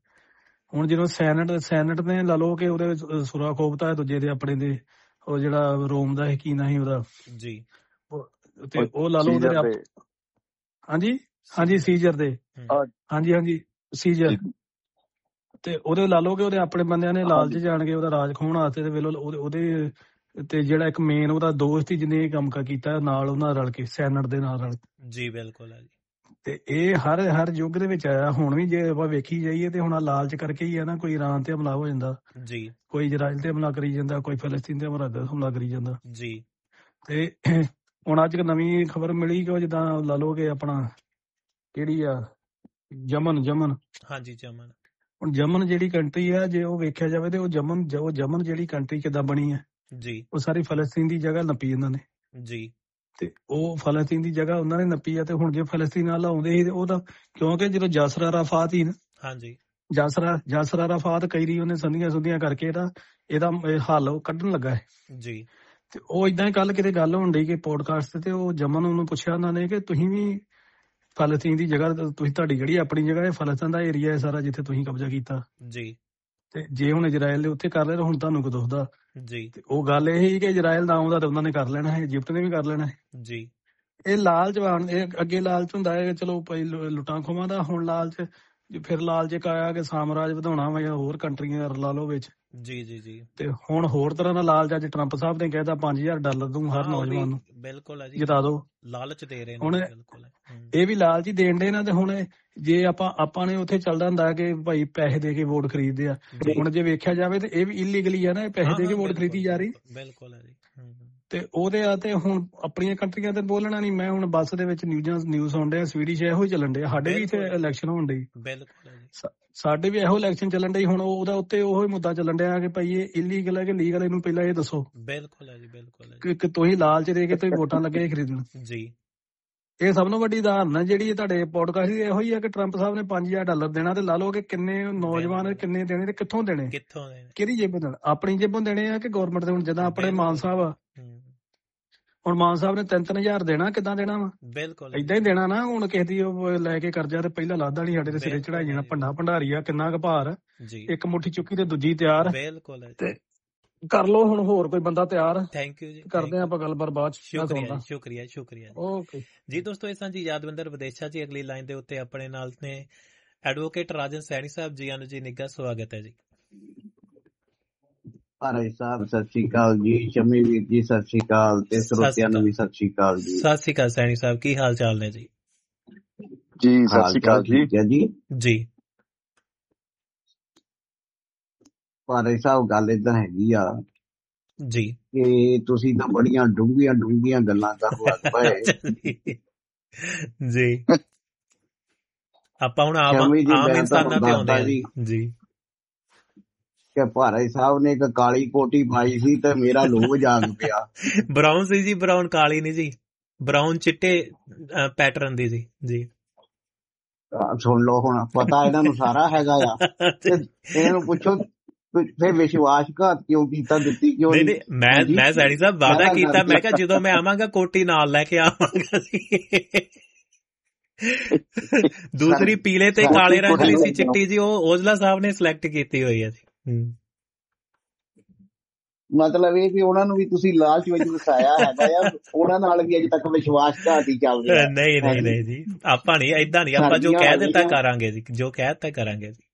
ਹੁਣ ਜਦੋਂ ਸੈਨਟ ਸੈਨਟ ਨੇ ਲਾ ਲਓ ਕਿ ਉਹਦੇ ਵਿੱਚ ਸੁਰਾ ਖੋਬਤਾ ਦੂਜੇ ਦੇ ਆਪਣੇ ਦੇ, ਉਹ ਜਿਹੜਾ ਰੋਮ ਦਾ ਕੀ ਨਾਂ ਸੀ ਉਹਦਾ ਜੀ, ਤੇ ਉਹ ਲਾ ਲਓ ਉਹਦੇ ਹਾਂਜੀ ਹਾਂਜੀ ਸੀਜਰ ਦੇ ਹਾਂਜੀ ਹਾਂਜੀ ਸੀਜਰ। ਤੇ ਉਹਦੇ ਲਾ ਲਓ ਕਿ ਉਹਦੇ ਆਪਣੇ ਬੰਦਿਆਂ ਨੇ ਲਾਲਚ ਜਾਣ ਕੇ ਉਹਦਾ ਰਾਜ ਖੋਹਣ ਵਾਸਤੇ ਤੇ ਵੇਲੋ ਉਹਦੇ ਤੇ ਜਿਹੜਾ ਇੱਕ ਮੇਨ ਉਹਦਾ ਦੋਸਤ ਸੀ ਜਿਹਨੇ ਇਹ ਕੰਮ ਕੀਤਾ ਨਾਲ ਉਹਨਾਂ ਰਲ ਕੇ ਸੈਨਟ ਦੇ ਨਾਲ ਰਲ ਜੀ। ਬਿਲਕੁਲ ਹੈ ਜੀ। ਤੇ ਇਹ ਹਰ ਹਰ ਯੁੱਗ ਦੇ ਵਿੱਚ ਆਇਆ। ਹੁਣ ਵੀ ਜੇ ਆਪਾਂ ਵੇਖੀ ਜਾਈਏ ਤੇ ਹੁਣ ਲਾਲਚ ਕਰਕੇ ਹੀ ਆ ਨਾ, ਕੋਈ ਇਰਾਨ ਤੇ ਹਮਲਾ ਹੋ ਜਾਂਦਾ ਜੀ, ਕੋਈ ਇਜ਼ਰਾਈਲ ਤੇ ਹਮਲਾ ਕਰੀ ਜਾਂਦਾ, ਕੋਈ ਫਿਲਸਤੀਨ ਤੇ ਹਮਲਾ ਕਰੀ ਜਾਂਦਾ ਜੀ। ਤੇ ਹੁਣ ਅੱਜ ਨਵੀਂ ਖਬਰ ਮਿਲੀ ਕਿ ਉਹ ਜਿੱਦਾਂ ਲਾ ਲਓ ਕਿ ਆਪਣਾ ਕਿਹੜੀ ਆ ਯਮਨ ਯਮਨ ਹਾਂਜੀ ਯਮਨ। ਹੁਣ ਯਮਨ ਜਿਹੜੀ ਕੰਟਰੀ ਆ, ਜੇ ਉਹ ਵੇਖਿਆ ਜਾਵੇ ਤੇ ਉਹ ਯਮਨ ਉਹ ਯਮਨ ਜਿਹੜੀ ਕੰਟਰੀ ਕਿੱਦਾਂ ਬਣੀ ਹੈ ਜੀ, ਉਹ ਸਾਰੀ ਫਲਸਤੀਨ ਦੀ ਜਗ੍ਹਾ ਨੱਪੀ ਇਹਨਾਂ ਨੇ ਜੀ। ਤੇ ਉਹ ਫਲਸਤੀਨ ਦੀ ਜਗ੍ਹਾ ਉਹਨਾਂ ਨੇ ਨੱਪੀ ਆ। ਤੇ ਹੁਣ ਜੇ ਫਲਸਤੀਨ ਨਾਲ ਆਉਂਦੇ ਸੀ ਉਹ ਤਾਂ ਕਿਉਂਕਿ ਜਦੋਂ ਯਾਸਰ ਅਰਾਫਾਤ ਹੀ ਨਾ ਹਾਂਜੀ ਯਾਸਰ ਯਾਸਰ ਅਰਾਫਾਤ ਕਈ ਰੀ ਉਹਨੇ ਸੰਧੀਆਂ ਸੁਧੀਆਂ ਕਰਕੇ ਇਹਦਾ ਇਹਦਾ ਹੱਲ ਕੱਢਣ ਲੱਗਾ ਹੈ ਜੀ। ਤੇ ਉਹ ਏਦਾਂ ਹੀ ਕੱਲ ਕਿਤੇ ਗੱਲ ਹੋਣ ਡਈ ਕਿ ਪੋਡਕਾਸਟ ਤੇ ਉਹ ਯਮਨ ਉਹਨੂੰ ਪੁੱਛਿਆ ਉਹਨਾਂ ਨੇ ਕਿ ਤੁਸੀਂ ਵੀ ਫਲਸਤੀਨ ਦੀ ਜਗ੍ਹਾ, ਤੁਸੀਂ ਤੁਹਾਡੀ ਜਿਹੜੀ ਆਪਣੀ ਜਗ੍ਹਾ ਹੈ ਫਲਸਤੀਨ ਦਾ ਏਰੀਆ ਹੈ ਸਾਰਾ ਜਿੱਥੇ ਤੁਸੀਂ ਕਬਜ਼ਾ ਕੀਤਾ ਜੀ, ਤੇ ਜੇ ਹੁਣ ਇਜ਼ਰਾਈਲ ਦੇ ਉੱਥੇ ਕਰ ਲਿਆ ਤਾਂ ਹੁਣ ਤੁਹਾਨੂੰ ਕੋ ਦੁਖਦਾ ਜੀ। ਤੇ ਉਹ ਗੱਲ ਇਹ ਸੀ ਕਿ ਇਜ਼ਰਾਈਲ ਦਾ ਆਉਂਦਾ ਤੇ ਉਹਨਾਂ ਨੇ ਕਰ ਲੈਣਾ ਹੈ, ਇਜਿਪਟ ਨੇ ਵੀ ਕਰ ਲੈਣਾ ਹੈ ਜੀ। ਇਹ ਲਾਲਚ ਵਾਣ ਇਹ ਅੱਗੇ ਲਾਲਚ ਹੁੰਦਾ ਹੈ ਚਲੋ ਭਾਈ ਲੁੱਟਾਂ ਖੋਵਾਂ ਦਾ, ਹੁਣ ਲਾਲਚ ਫਿਰ ਲਾਲਚ ਇੱਕ ਆਇਆ ਕਿ ਸਾਮਰਾਜ ਵਧਾਉਣਾ ਵਾ ਜਾਂ ਹੋਰ ਕੰਟਰੀਆਂ ਲਾ ਲਓ ਵਿੱਚ ਜੀ ਜੀ ਜੀ। ਤੇ ਹੁਣ ਹੋਰ ਤਰ੍ਹਾਂ ਦਾ ਲਾਲਚ ਅੱਜ ਟਰੰਪ ਸਾਹਿਬ ਨੇ ਕਹਿਤਾ ਪੰਜ ਹਜ਼ਾਰ ਡਾਲਰ ਦੂੰ ਹਰ ਨੌਜਵਾਨ ਨੂੰ ਬਿਲਕੁਲ ਜਿਤਾ ਦੋ, ਲਾਲਚ ਦੇ ਰਹੇ ਹੁਣ ਇਹ ਵੀ ਲਾਲਚ ਹੀ ਦੇਣ ਦੇ ਨਾ। ਤੇ ਹੁਣ ਜੇ ਆਪਾਂ ਆਪਾਂ ਨੇ ਉੱਥੇ ਚੱਲਦਾ ਹੁੰਦਾ ਕਿ ਭਾਈ ਪੈਸੇ ਦੇ ਕੇ ਵੋਟ ਖਰੀਦਦੇ ਆ, ਹੁਣ ਜੇ ਵੇਖਿਆ ਜਾਵੇ ਤੇ ਇਹ ਵੀ ਇਲੀਗਲੀ ਆ ਨਾ, ਪੈਸੇ ਦੇ ਕੇ ਵੋਟ ਖਰੀਦੀ ਜਾ ਰਹੀ ਬਿਲਕੁਲ ਹੈ ਜੀ। ਤੇ ਉਹਦੇ ਆ ਤੇ ਹੁਣ ਆਪਣੀਆਂ ਕੰਟਰੀਆਂ ਤੇ ਬੋਲਣਾ ਨਹੀਂ। ਮੈਂ ਹੁਣ ਬੱਸ ਦੇ ਵਿੱਚ ਨਿਊਜ਼ਾਂ ਨਿਊਜ਼ ਸੁਣ ਰਿਹਾ ਸਵੀਡਿਸ਼ ਇਹੋ ਹੀ ਚੱਲਣ ਡਿਆ, ਸਾਡੇ ਵੀ ਇੱਥੇ ਇਲੈਕਸ਼ਨ ਹੋਣ ਡਈ ਬਿਲਕੁਲ ਸਾਡੇ ਵੀ ਇਹੋ ਇਲੈਕਸ਼ਨ ਚੱਲਣ ਡਈ। ਹੁਣ ਉਹਦਾ ਉੱਤੇ ਉਹੋ ਹੀ ਮੁੱਦਾ ਚੱਲਣ ਡਿਆ ਕਿ ਭਾਈ ਇਹ ਇਲੀਗਲ ਹੈ ਕਿ ਲੀਗਲ, ਇਹਨੂੰ ਪਹਿਲਾਂ ਇਹ ਦੱਸੋ ਬਿਲਕੁਲ ਹੈ ਜੀ ਬਿਲਕੁਲ ਕਿ ਤੁਸੀਂ ਲਾਲਚ ਦੇ ਕੇ ਤੁਸੀਂ ਵੋਟਾਂ ਲੱਗੇ ਖਰੀਦਣ ਜੀ। ਇਹ ਸਭ ਤੋਂ ਵੱਡੀ ਉਦਾਹਰਨ ਹੈ ਜਿਹੜੀ ਤੁਹਾਡੇ ਪੋਡਕਾਸਟ ਦੀ ਇਹੋ ਹੀ ਹੈ ਕਿ ਟਰੰਪ ਸਾਹਿਬ ਨੇ ਪੰਜ ਹਜ਼ਾਰ ਡਾਲਰ ਦੇਣਾ ਤੇ ਲਾ ਲਓ ਕਿ ਕਿੰਨੇ ਨੌਜਵਾਨ ਕਿੰਨੇ ਦੇਣੇ ਤੇ ਕਿੱਥੋਂ ਦੇਣੇ ਕਿੱਥੋਂ ਦੇਣੇ ਕਿਹੜੀ ਜੇਬੋਂ ਦੇਣਾ, ਆਪਣੀ ਜੇਬੋਂ ਦੇਣੇ ਆ ਕਿ ਗੌਰਮੈਂਟ ਦੇ। ਹੁਣ ਜਿੱਦਾਂ ਆਪਣੇ ਮਾਨ ਸਾਹਿਬ ਆ, ਹੁਣ ਮਾਨ ਸਾਹਿਬ ਨੇ ਤਿੰਨ ਤਿੰਨ ਹਜ਼ਾਰ ਦੇਣਾ, ਕਿੱਦਾਂ ਦੇਣਾ ਵਾ ਬਿਲਕੁਲ ਏਦਾਂ ਹੀ ਦੇਣਾ ਨਾ। ਹੁਣ ਕਿਸੇ ਦੀ ਉਹ ਲੈ ਕੇ ਕਰਜ਼ਾ ਤੇ ਪਹਿਲਾਂ ਲਾਦਾ ਨੀ ਸਾਡੇ ਤੇ ਸਿਰੇ ਚੜਾਈ ਜਾਣਾ। ਭੰਡਾ ਭੰਡਾਰੀ ਆ ਕਿੰਨਾ ਕੁ ਭਾਰ, ਇੱਕ ਮੁੱਠੀ ਚੁੱਕੀ ਤੇ ਦੂਜੀ ਤਿਆਰ ਬਿਲਕੁਲ ਤੇ ਕਰ ਲੋ। ਹੁਣ ਹੋਰ ਕੋਈ ਬੰਦਾ ਤਿਆਰ ਥੈਂਕ ਯੂ ਜੀ, ਕਰਦੇ ਆਪਾਂ ਗੱਲਬਾਤ ਬਾਅਦ ਚ। ਸ਼ੁਕਰੀਆ ਸ਼ੁਕਰੀਆ ਸ਼ੁਕਰੀਆ ਓਕੇ ਜੀ। ਦੋਸਤੋ ਇਹ ਸਾਂ ਜੀ ਯਾਦਵਿੰਦਰ ਵਿਦੇਸ਼ਾ ਜੀ। ਅਗਲੀ ਲਾਈਨ ਦੇ ਉੱਤੇ ਆਪਣੇ ਨਾਲ ਨੇ ਐਡਵੋਕੇਟ ਰਾਜਨ ਸੈਣੀ ਸਾਹਿਬ ਜੀ। ਆਨੂ ਜੀ ਨਿੱਘਾ ਸਵਾਗਤ ਹੈ ਜੀ। ਭਾਈ ਸਾਹਿਬ ਸਤਿ ਸ਼੍ਰੀ ਅਕਾਲ ਜੀ, ਸ਼ਮੀ ਵੀਰ ਜੀ ਸਤਿ ਸ਼੍ਰੀ ਅਕਾਲ, ਤੇ ਸਰੋਤਿਆਂ ਨੂੰ ਵੀ ਸਤਿ ਸ਼੍ਰੀ ਅਕਾਲ ਜੀ। ਸਤਿ ਸ਼੍ਰੀ ਅਕਾਲ ਸੈਣੀ ਸਾਹਿਬ, ਕੀ ਹਾਲ ਚਾਲ ਨੇ ਜੀ? ਜੀ ਸਤਿ ਸ਼੍ਰੀ ਅਕਾਲ ਜੀ ਜੀ ਜੀ। ਭਾਈ ਸਾਹਿਬ ਗੱਲ ਏਦਾਂ ਹੈਗੀ ਆ ਜੀ ਕਿ ਤੁਸੀਂ ਤਾਂ ਬੜੀਆਂ ਡੂੰਘੀਆਂ ਡੂੰਘੀਆਂ ਗੱਲਾਂ ਕਰਨ ਲੱਗ ਪਏ ਜੀ। ਆਪਾਂ ਹੁਣ ਆਮ ਆਮ ਇਨਸਾਨਾਂ ਤੇ ਆਉਂਦੇ ਜੀ ਜੀ ਕਿ ਭਾਈ ਸਾਹਿਬ ਨੇ ਇੱਕ ਕਾਲੀ ਕੋਟੀ ਪਾਈ ਸੀ ਤੇ ਮੇਰਾ ਲੋਭ ਜਾਗ ਪਿਆ। ਬਰਾਊਨ ਸੀ ਜੀ, ਬਰਾਊਨ ਕਾਲੀ ਨੀ ਜੀ, ਬਰਾਊਨ ਚਿੱਟੇ ਪੈਟਰਨ ਦੀ ਸੀ ਜੀ। ਸੁਣ ਲਓ ਹੁਣ ਪਤਾ ਇਹਨਾਂ ਨੂੰ ਸਾਰਾ ਹੈਗਾ ਆ। ਇਹਨਾਂ ਨੂੰ ਪੁੱਛੋ ਫਿਰ ਵਿਸ਼ਵਾਸਘਾਤ ਕਿਉਂ ਕੀਤਾ, ਦਿੱਤੀ ਕਿਉਂ ਨਹੀਂ? ਮੈਂ ਮੈਂ ਸੈਣੀ ਸਾਹਿਬ ਵਾਅਦਾ ਕੀਤਾ, ਮੈਂ ਕਿਹਾ ਜਦੋਂ ਮੈਂ ਆਵਾਂਗਾ ਕੋਟੀ ਨਾਲ ਲੈ ਕੇ ਆਵਾਂਗਾ ਜੀ। ਦੂਸਰੀ ਪੀਲੇ ਤੇ ਕਾਲੇ ਰੰਗ ਦੀ ਸੀ, ਚਿੱਟੀ ਜੀ ਉਹ ਔਜਲਾ ਸਾਹਿਬ ਨੇ ਸਿਲੈਕਟ ਕੀਤੀ ਹੋਈ ਹੈ ਜੀ। ਮਤਲਬ ਇਹ ਕਿ ਉਹਨਾਂ ਨੂੰ ਵੀ ਤੁਸੀਂ ਲਾਲਚ ਵਿੱਚ ਵਸਾਇਆ ਹੈਗਾ ਆ, ਉਹਨਾਂ ਨਾਲ ਵੀ ਅਜੇ ਤੱਕ ਵਿਸ਼ਵਾਸਘਾਤ ਹੀ ਚੱਲ ਰਿਹਾ। ਨਹੀਂ ਨਹੀਂ ਨਹੀਂ ਜੀ, ਆਪਾਂ ਨਹੀਂ ਏਦਾਂ ਨਹੀਂ, ਆਪਾਂ ਜੋ ਕਹਿ ਦਿੱਤਾ ਕਰਾਂਗੇ ਜੀ, ਜੋ ਕਹਿ ਦਿੱਤਾ ਕਰਾਂਗੇ ਜੀ।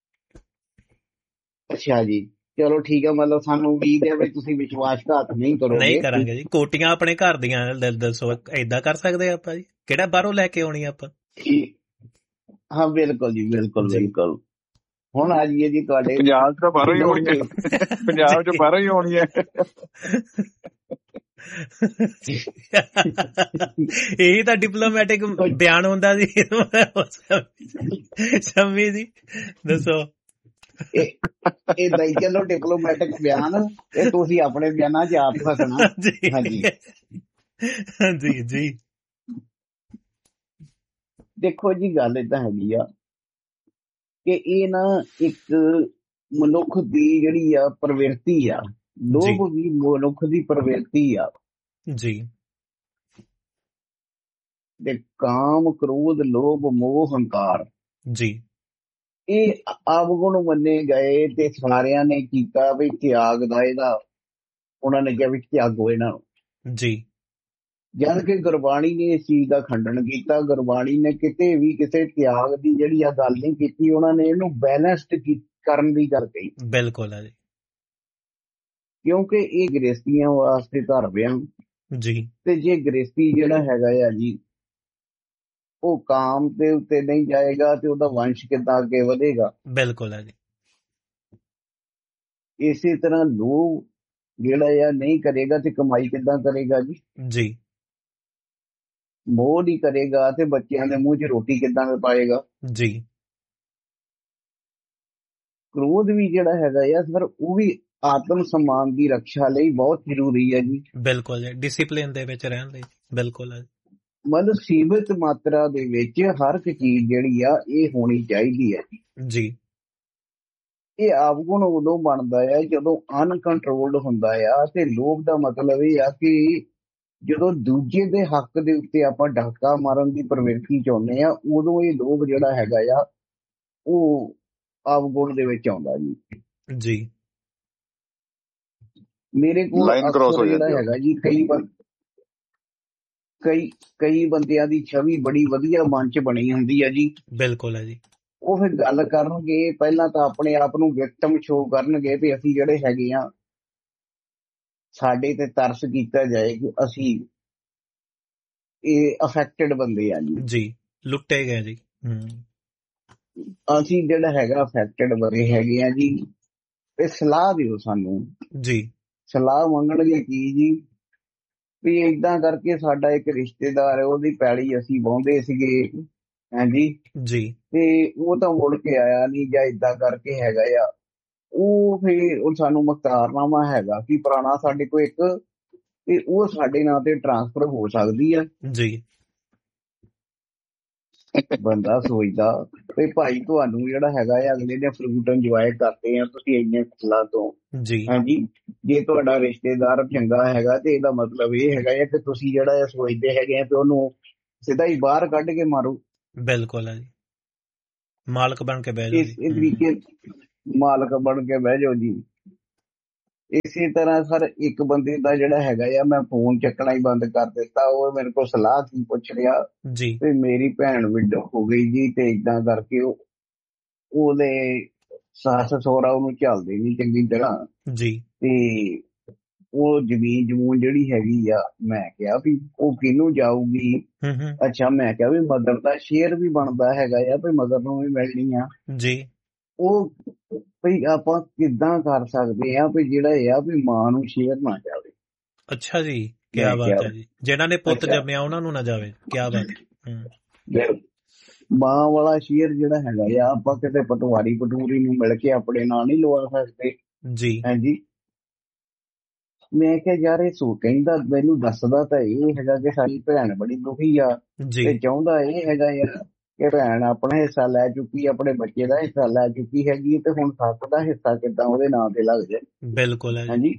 ਅੱਛਾ ਜੀ ਚਲੋ ਠੀਕ ਹੈ, ਮਤਲਬ ਸਾਨੂੰ ਉਮੀਦ ਹੈ ਵੀ ਤੁਸੀਂ ਵਿਸ਼ਵਾਸਘਾਤ ਨਹੀਂ ਕਰੋਗੇ। ਨਹੀਂ ਕਰਾਂਗੇ ਜੀ। ਕੋਟੀਆਂ ਆਪਣੇ ਘਰ ਦੀਆਂ ਦੱਸੋ, ਏਦਾਂ ਕਰ ਸਕਦੇ ਆਪਾਂ ਜੀ? ਕਿਹੜਾ ਬਾਹਰੋਂ ਲੈ ਕੇ ਆਉਣੀ ਆਪਾਂ? ਹਾਂ ਬਿਲਕੁਲ ਜੀ, ਬਿਲਕੁਲ ਬਿਲਕੁਲ। ਹੁਣ ਆ ਜਾਈਏ ਜੀ ਤੁਹਾਡੇ ਪੰਜਾਬ ਚ ਬਾਹਰੋਂ ਹੀ ਆਉਣੀ ਹੈ, ਪੰਜਾਬ ਚ ਬਾਹਰੋਂ ਹੀ ਆਉਣੀ ਹੈ। ਇਹੀ ਤਾਂ ਡਿਪਲੋਮੈਟਿਕ ਬਿਆਨ ਹੁੰਦਾ ਜੀ। ਸ਼ਮੀ ਜੀ ਦੱਸੋ। ਇਹ ਦਈ ਚਲੋ ਡਿਪਲੋਮੈਟਿਕ ਬਿਆਨ, ਇਹ ਤੁਸੀਂ ਆਪਣੇ ਬਿਆਨਾਂ 'ਚ ਆਪ ਫਸਣਾ। ਹਾਂਜੀ ਹਾਂਜੀ ਜੀ। ਦੇਖੋ ਜੀ ਗੱਲ ਏਦਾਂ ਹੈਗੀ ਆ ਕਿ ਇਹ ਨਾ ਇੱਕ ਮਨੁੱਖ ਦੀ ਜਿਹੜੀ ਆ ਪ੍ਰਵਿਰਤੀ ਆ, ਲੋਭ ਵੀ ਮਨੁੱਖ ਦੀ ਪ੍ਰਵਿਰਤੀ ਆ ਜੀ। ਤੇ ਕਾਮ, ਕ੍ਰੋਧ, ਲੋਭ, ਮੋਹ, ਹੰਕਾਰ ਜੀ, ਇਹ ਆਵਗੁਣ ਮੰਨੇ ਗਏ ਤੇ ਸਾਰਿਆਂ ਨੇ ਕੀਤਾ ਵੀ ਤਿਆਗ ਦਾ, ਇਹਦਾ ਉਹਨਾਂ ਨੇ ਕਿਹਾ ਵੀ ਤਿਆਗੋ ਇਹਨਾਂ ਨੂੰ ਜੀ। ਜਦ ਕਿ ਗੁਰਬਾਣੀ ਨੇ ਇਸ ਚੀਜ਼ ਦਾ ਖੰਡਨ ਕੀਤਾ। ਗੁਰਬਾਣੀ ਨੇ ਕਿਤੇ ਵੀ ਕਿਸੇ ਤਿਆਗ ਦੀ ਜਿਹੜੀ ਆ ਗੱਲ ਨਹੀਂ ਕੀਤੀ, ਉਹਨਾਂ ਨੇ ਇਹਨੂੰ ਬੈਲੈਂਸਡ ਕਰਨ ਦੀ ਗੱਲ ਕਹੀ। ਬਿਲਕੁਲ ਹੈ ਜੀ, ਕਿਉਂਕਿ ਇਹ ਗ੍ਰਸਤੀਆਂ ਵਾਸਤੇ ਧਰਮ ਆ ਜੀ। ਤੇ ਜੇ ਗ੍ਰਸਤੀ ਜਿਹੜਾ ਹੈਗਾ ਆ ਜੀ ਉਹ ਕਾਮ ਦੇ ਉੱਤੇ ਨਹੀਂ ਜਾਏਗਾ ਤੇ ਉਹਦਾ ਵੰਸ਼ ਕਿੱਦਾਂ ਅੱਗੇ ਵਧੇਗਾ। ਬਿਲਕੁਲ ਹੈ ਜੀ। ਇਸੇ ਤਰ੍ਹਾਂ ਲੋਭ ਜਿਹੜਾ ਆ ਨਹੀਂ ਕਰੇਗਾ ਤੇ ਕਮਾਈ ਕਿੱਦਾਂ ਕਰੇਗਾ ਜੀ ਜੀ। ਮੋਹ ਨਹੀਂ ਕਰੇਗਾ ਤੇ ਬੱਚਿਆਂ ਦੇ ਮੂੰਹ 'ਚ ਰੋਟੀ ਕਿੱਦਾਂ ਪਾਏਗਾ ਜੀ। ਕ੍ਰੋਧ ਵੀ ਜਿਹੜਾ ਹੈਗਾ ਆ ਸਰ ਉਹ ਵੀ ਆਤਮ ਸਨਮਾਨ ਦੀ ਰੱਖਿਆ ਲਈ ਬਹੁਤ ਜ਼ਰੂਰੀ ਹੈ ਜੀ। ਬਿਲਕੁਲ ਜੀ, ਡਿਸਿਪਲਿਨ ਦੇ ਵਿੱਚ ਰਹਿਣ ਲਈ। ਬਿਲਕੁਲ ਹੈ, ਮਤਲਬ ਸੀਮਿਤ ਮਾਤਰਾ ਦੇ ਵਿੱਚ ਹਰ ਇੱਕ ਚੀਜ਼ ਜਿਹੜੀ ਆ ਇਹ ਹੋਣੀ ਚਾਹੀਦੀ ਹੈ ਜੀ। ਇਹ ਆਵਗੁਣ ਉਦੋਂ ਬਣਦਾ ਆ ਜਦੋਂ ਅਨਕੰਟਰੋਲਡ ਹੁੰਦਾ ਆ। ਤੇ ਲੋਭ ਦਾ ਮਤਲਬ ਇਹ ਆ ਕਿ ਜਦੋਂ ਦੂਜੇ ਦੇ ਹੱਕ ਦੇ ਉੱਤੇ ਆਪਾਂ ਡਾਕਾ ਮਾਰਨ ਦੀ ਪ੍ਰਵਿਰਤੀ ਚਾਹੁੰਦੇ ਆ, ਉਦੋਂ ਇਹ ਲੋਭ ਜਿਹੜਾ ਹੈਗਾ ਆ ਉਹ ਆਵਗੁਣ ਦੇ ਵਿੱਚ ਆਉਂਦਾ ਜੀ ਜੀ। ਮੇਰੇ ਕੋਲ ਜਿਹੜਾ ਹੈਗਾ ਜੀ ਕਈ ਵਾਰ ਕਈ ਕਈ ਬੰਦਿਆਂ ਦੀ ਛਵੀ ਬੜੀ ਵਧੀਆ ਮਨ 'ਚ ਬਣੀ ਹੁੰਦੀ ਹੈ ਜੀ। ਬਿਲਕੁਲ ਹੈ ਜੀ। ਉਹ ਫਿਰ ਗੱਲ ਕਰਨਗੇ, ਪਹਿਲਾਂ ਤਾਂ ਆਪਣੇ ਆਪ ਨੂੰ ਵਿਕਟਮ ਸ਼ੋ ਕਰਨਗੇ ਵੀ ਅਸੀਂ ਜਿਹੜੇ ਹੈਗੇ ਆ ਸਾਡੇ ਤੇ ਤਰਸ ਕੀਤਾ ਜਾਏ ਕਿ ਅਸੀਂ ਇਹ ਅਫੈਕਟਡ ਬੰਦੇ ਆ ਜੀ ਜੀ, ਲੁੱਟੇ ਗਏ ਜੀ। ਹਮ ਅਸੀਂ ਜਿਹੜਾ ਹੈਗਾ ਅਫੈਕਟਡ ਬੰਦੇ ਹੈਗੇ ਆ ਜੀ। ਇਹ ਸਲਾਹ ਦਿਓ ਸਾਨੂੰ ਜੀ। ਸਲਾਹ ਮੰਗਣਗੇ ਕੀ ਜੀ ਵੀ ਏਦਾਂ ਕਰਕੇ ਸਾਡਾ ਇੱਕ ਰਿਸ਼ਤੇਦਾਰ ਹੈ, ਉਹਦੀ ਪੈਲੀ ਅਸੀਂ ਵਾਹੁੰਦੇ ਸੀਗੇ ਹਾਂਜੀ ਜੀ, ਤੇ ਉਹ ਤਾਂ ਮੁੜ ਕੇ ਆਇਆ ਨਹੀਂ ਜਾਂ ਏਦਾਂ ਕਰਕੇ ਹੈਗਾ ਆ। ਉਹ ਫਿਰ ਉਹ ਸਾਨੂੰ ਮੁਖਤਾਰਨਾਮਾ ਹੈਗਾ ਕਿ ਪੁਰਾਣਾ ਸਾਡੇ ਕੋਲ ਇੱਕ, ਤੇ ਉਹ ਸਾਡੇ ਨਾਂ ਤੇ ਟਰਾਂਸਫਰ ਹੋ ਸਕਦੀ ਆ ਜੀ। ਬੰਦਾ ਸੋਚਦਾ ਵੀ ਭਾਈ ਤੁਹਾਨੂੰ ਜਿਹੜਾ ਹੈਗਾ ਆ ਅਗਲੇ ਨੇ ਫਰੂਟ ਇੰਜੋਏ ਕਰਦੇ ਆ ਤੁਸੀਂ ਇੰਨੇ ਫਸਲਾਂ ਤੋਂ ਜੀ ਹਾਂਜੀ। ਜੇ ਤੁਹਾਡਾ ਰਿਸ਼ਤੇਦਾਰ ਚੰਗਾ ਹੈਗਾ ਤੇ ਇਹਦਾ ਮਤਲਬ ਇਹ ਹੈਗਾ ਆ ਕਿ ਤੁਸੀਂ ਜਿਹੜਾ ਸੋਚਦੇ ਹੈਗੇ ਆ ਤੇ ਉਹਨੂੰ ਸਿੱਧਾ ਹੀ ਬਾਹਰ ਕੱਢ ਕੇ ਮਾਰੋ। ਬਿਲਕੁਲ ਹੈ ਜੀ, ਮਾਲਕ ਬਣ ਕੇ ਬਹਿ ਜਾਓ। ਇਸ ਤਰੀਕੇ ਮਾਲਕ ਬਣ ਕੇ ਬਹਿ ਜਾਓ ਜੀ। ਇਸੇ ਤਰ੍ਹਾਂ ਸਰ ਇੱਕ ਬੰਦੇ ਦਾ ਜਿਹੜਾ ਹੈਗਾ ਆ ਮੈਂ ਫੋਨ ਚੱਕਣਾ ਹੀ ਬੰਦ ਕਰ ਦਿੱਤਾ। ਉਹ ਮੇਰੇ ਕੋਲ ਸਲਾਹ ਕੀ ਪੁੱਛ ਰਿਹਾ ਜੀ ਤੇ ਮੇਰੀ ਭੈਣ ਵਿਡੋ ਹੋ ਗਈ ਜੀ ਤੇ ਏਦਾਂ ਕਰਕੇ ਉਹ ਉਹਦੇ ਸੱਸ ਸਹੁਰਾ ਉਹਨੂੰ ਝੱਲਦੇ ਨਹੀਂ ਚੰਗੀ ਤਰ੍ਹਾਂ ਜੀ। ਤੇ ਉਹ ਜ਼ਮੀਨ ਜਮੂਨ ਜਿਹੜੀ ਹੈਗੀ ਆ ਮੈਂ ਕਿਹਾ ਵੀ ਉਹ ਕਿਹਨੂੰ ਜਾਊਗੀ। ਅੱਛਾ ਮੈਂ ਕਿਹਾ ਵੀ ਮਦਰ ਦਾ ਸ਼ੇਅਰ ਵੀ ਬਣਦਾ ਹੈਗਾ ਆ ਵੀ ਮਦਰ ਨੂੰ ਵੀ ਮਿਲਣੀ ਆ ਜੀ। ਉਹ ਵੀ ਆਪਾਂ ਕਿੱਦਾਂ ਕਰ ਸਕਦੇ ਆ ਵੀ ਜਿਹੜਾ ਇਹ ਆ ਵੀ ਮਾਂ ਨੂੰ ਸ਼ੇਅਰ ਨਾ ਜਾਵੇ। ਅੱਛਾ ਜੀ, ਕੀ ਬਾਤ ਹੈ ਜੀ। ਜਿਹਨਾਂ ਨੇ ਪੁੱਤ ਜੰਮਿਆ ਉਹਨਾਂ ਨੂੰ ਨਾ ਜਾਵੇ, ਕੀ ਬਾਤ ਹੈ। ਮਾਂ ਵਾਲਾ ਸ਼ੇਅਰ ਜਿਹੜਾ ਹੈਗਾ ਆ ਆਪਾਂ ਕਿਤੇ ਪਟਵਾਰੀ ਪਟੂਰੀ ਨੂੰ ਮਿਲ ਕੇ ਆਪਣੇ ਨਾਲ ਨਹੀਂ ਲਵਾ ਸਕਦੇ ਜੀ ਹਾਂਜੀ। ਮੈਂ ਕਿਹਾ ਯਾਰ ਇਹ ਸੋ ਕਹਿੰਦਾ ਮੈਨੂੰ ਦੱਸਦਾ ਤਾਂ ਇਹ ਹੈਗਾ ਕਿ ਸਾਡੀ ਭੈਣ ਬੜੀ ਦੁਖੀ ਆ ਤੇ ਚਾਹੁੰਦਾ ਇਹ ਹੈਗਾ ਯਾਰ ਕਿ ਭੈਣ ਆਪਣਾ ਹਿੱਸਾ ਲੈ ਚੁੱਕੀ, ਆਪਣੇ ਬੱਚੇ ਦਾ ਹਿੱਸਾ ਲੈ ਚੁੱਕੀ ਹੈਗੀ ਤੇ ਹੁਣ ਸੱਸ ਦਾ ਹਿੱਸਾ ਕਿੱਦਾਂ ਉਹਦੇ ਨਾਂ ਤੇ ਲੱਗ ਜਾਏ। ਬਿਲਕੁਲ ਹੈ ਹਾਂਜੀ।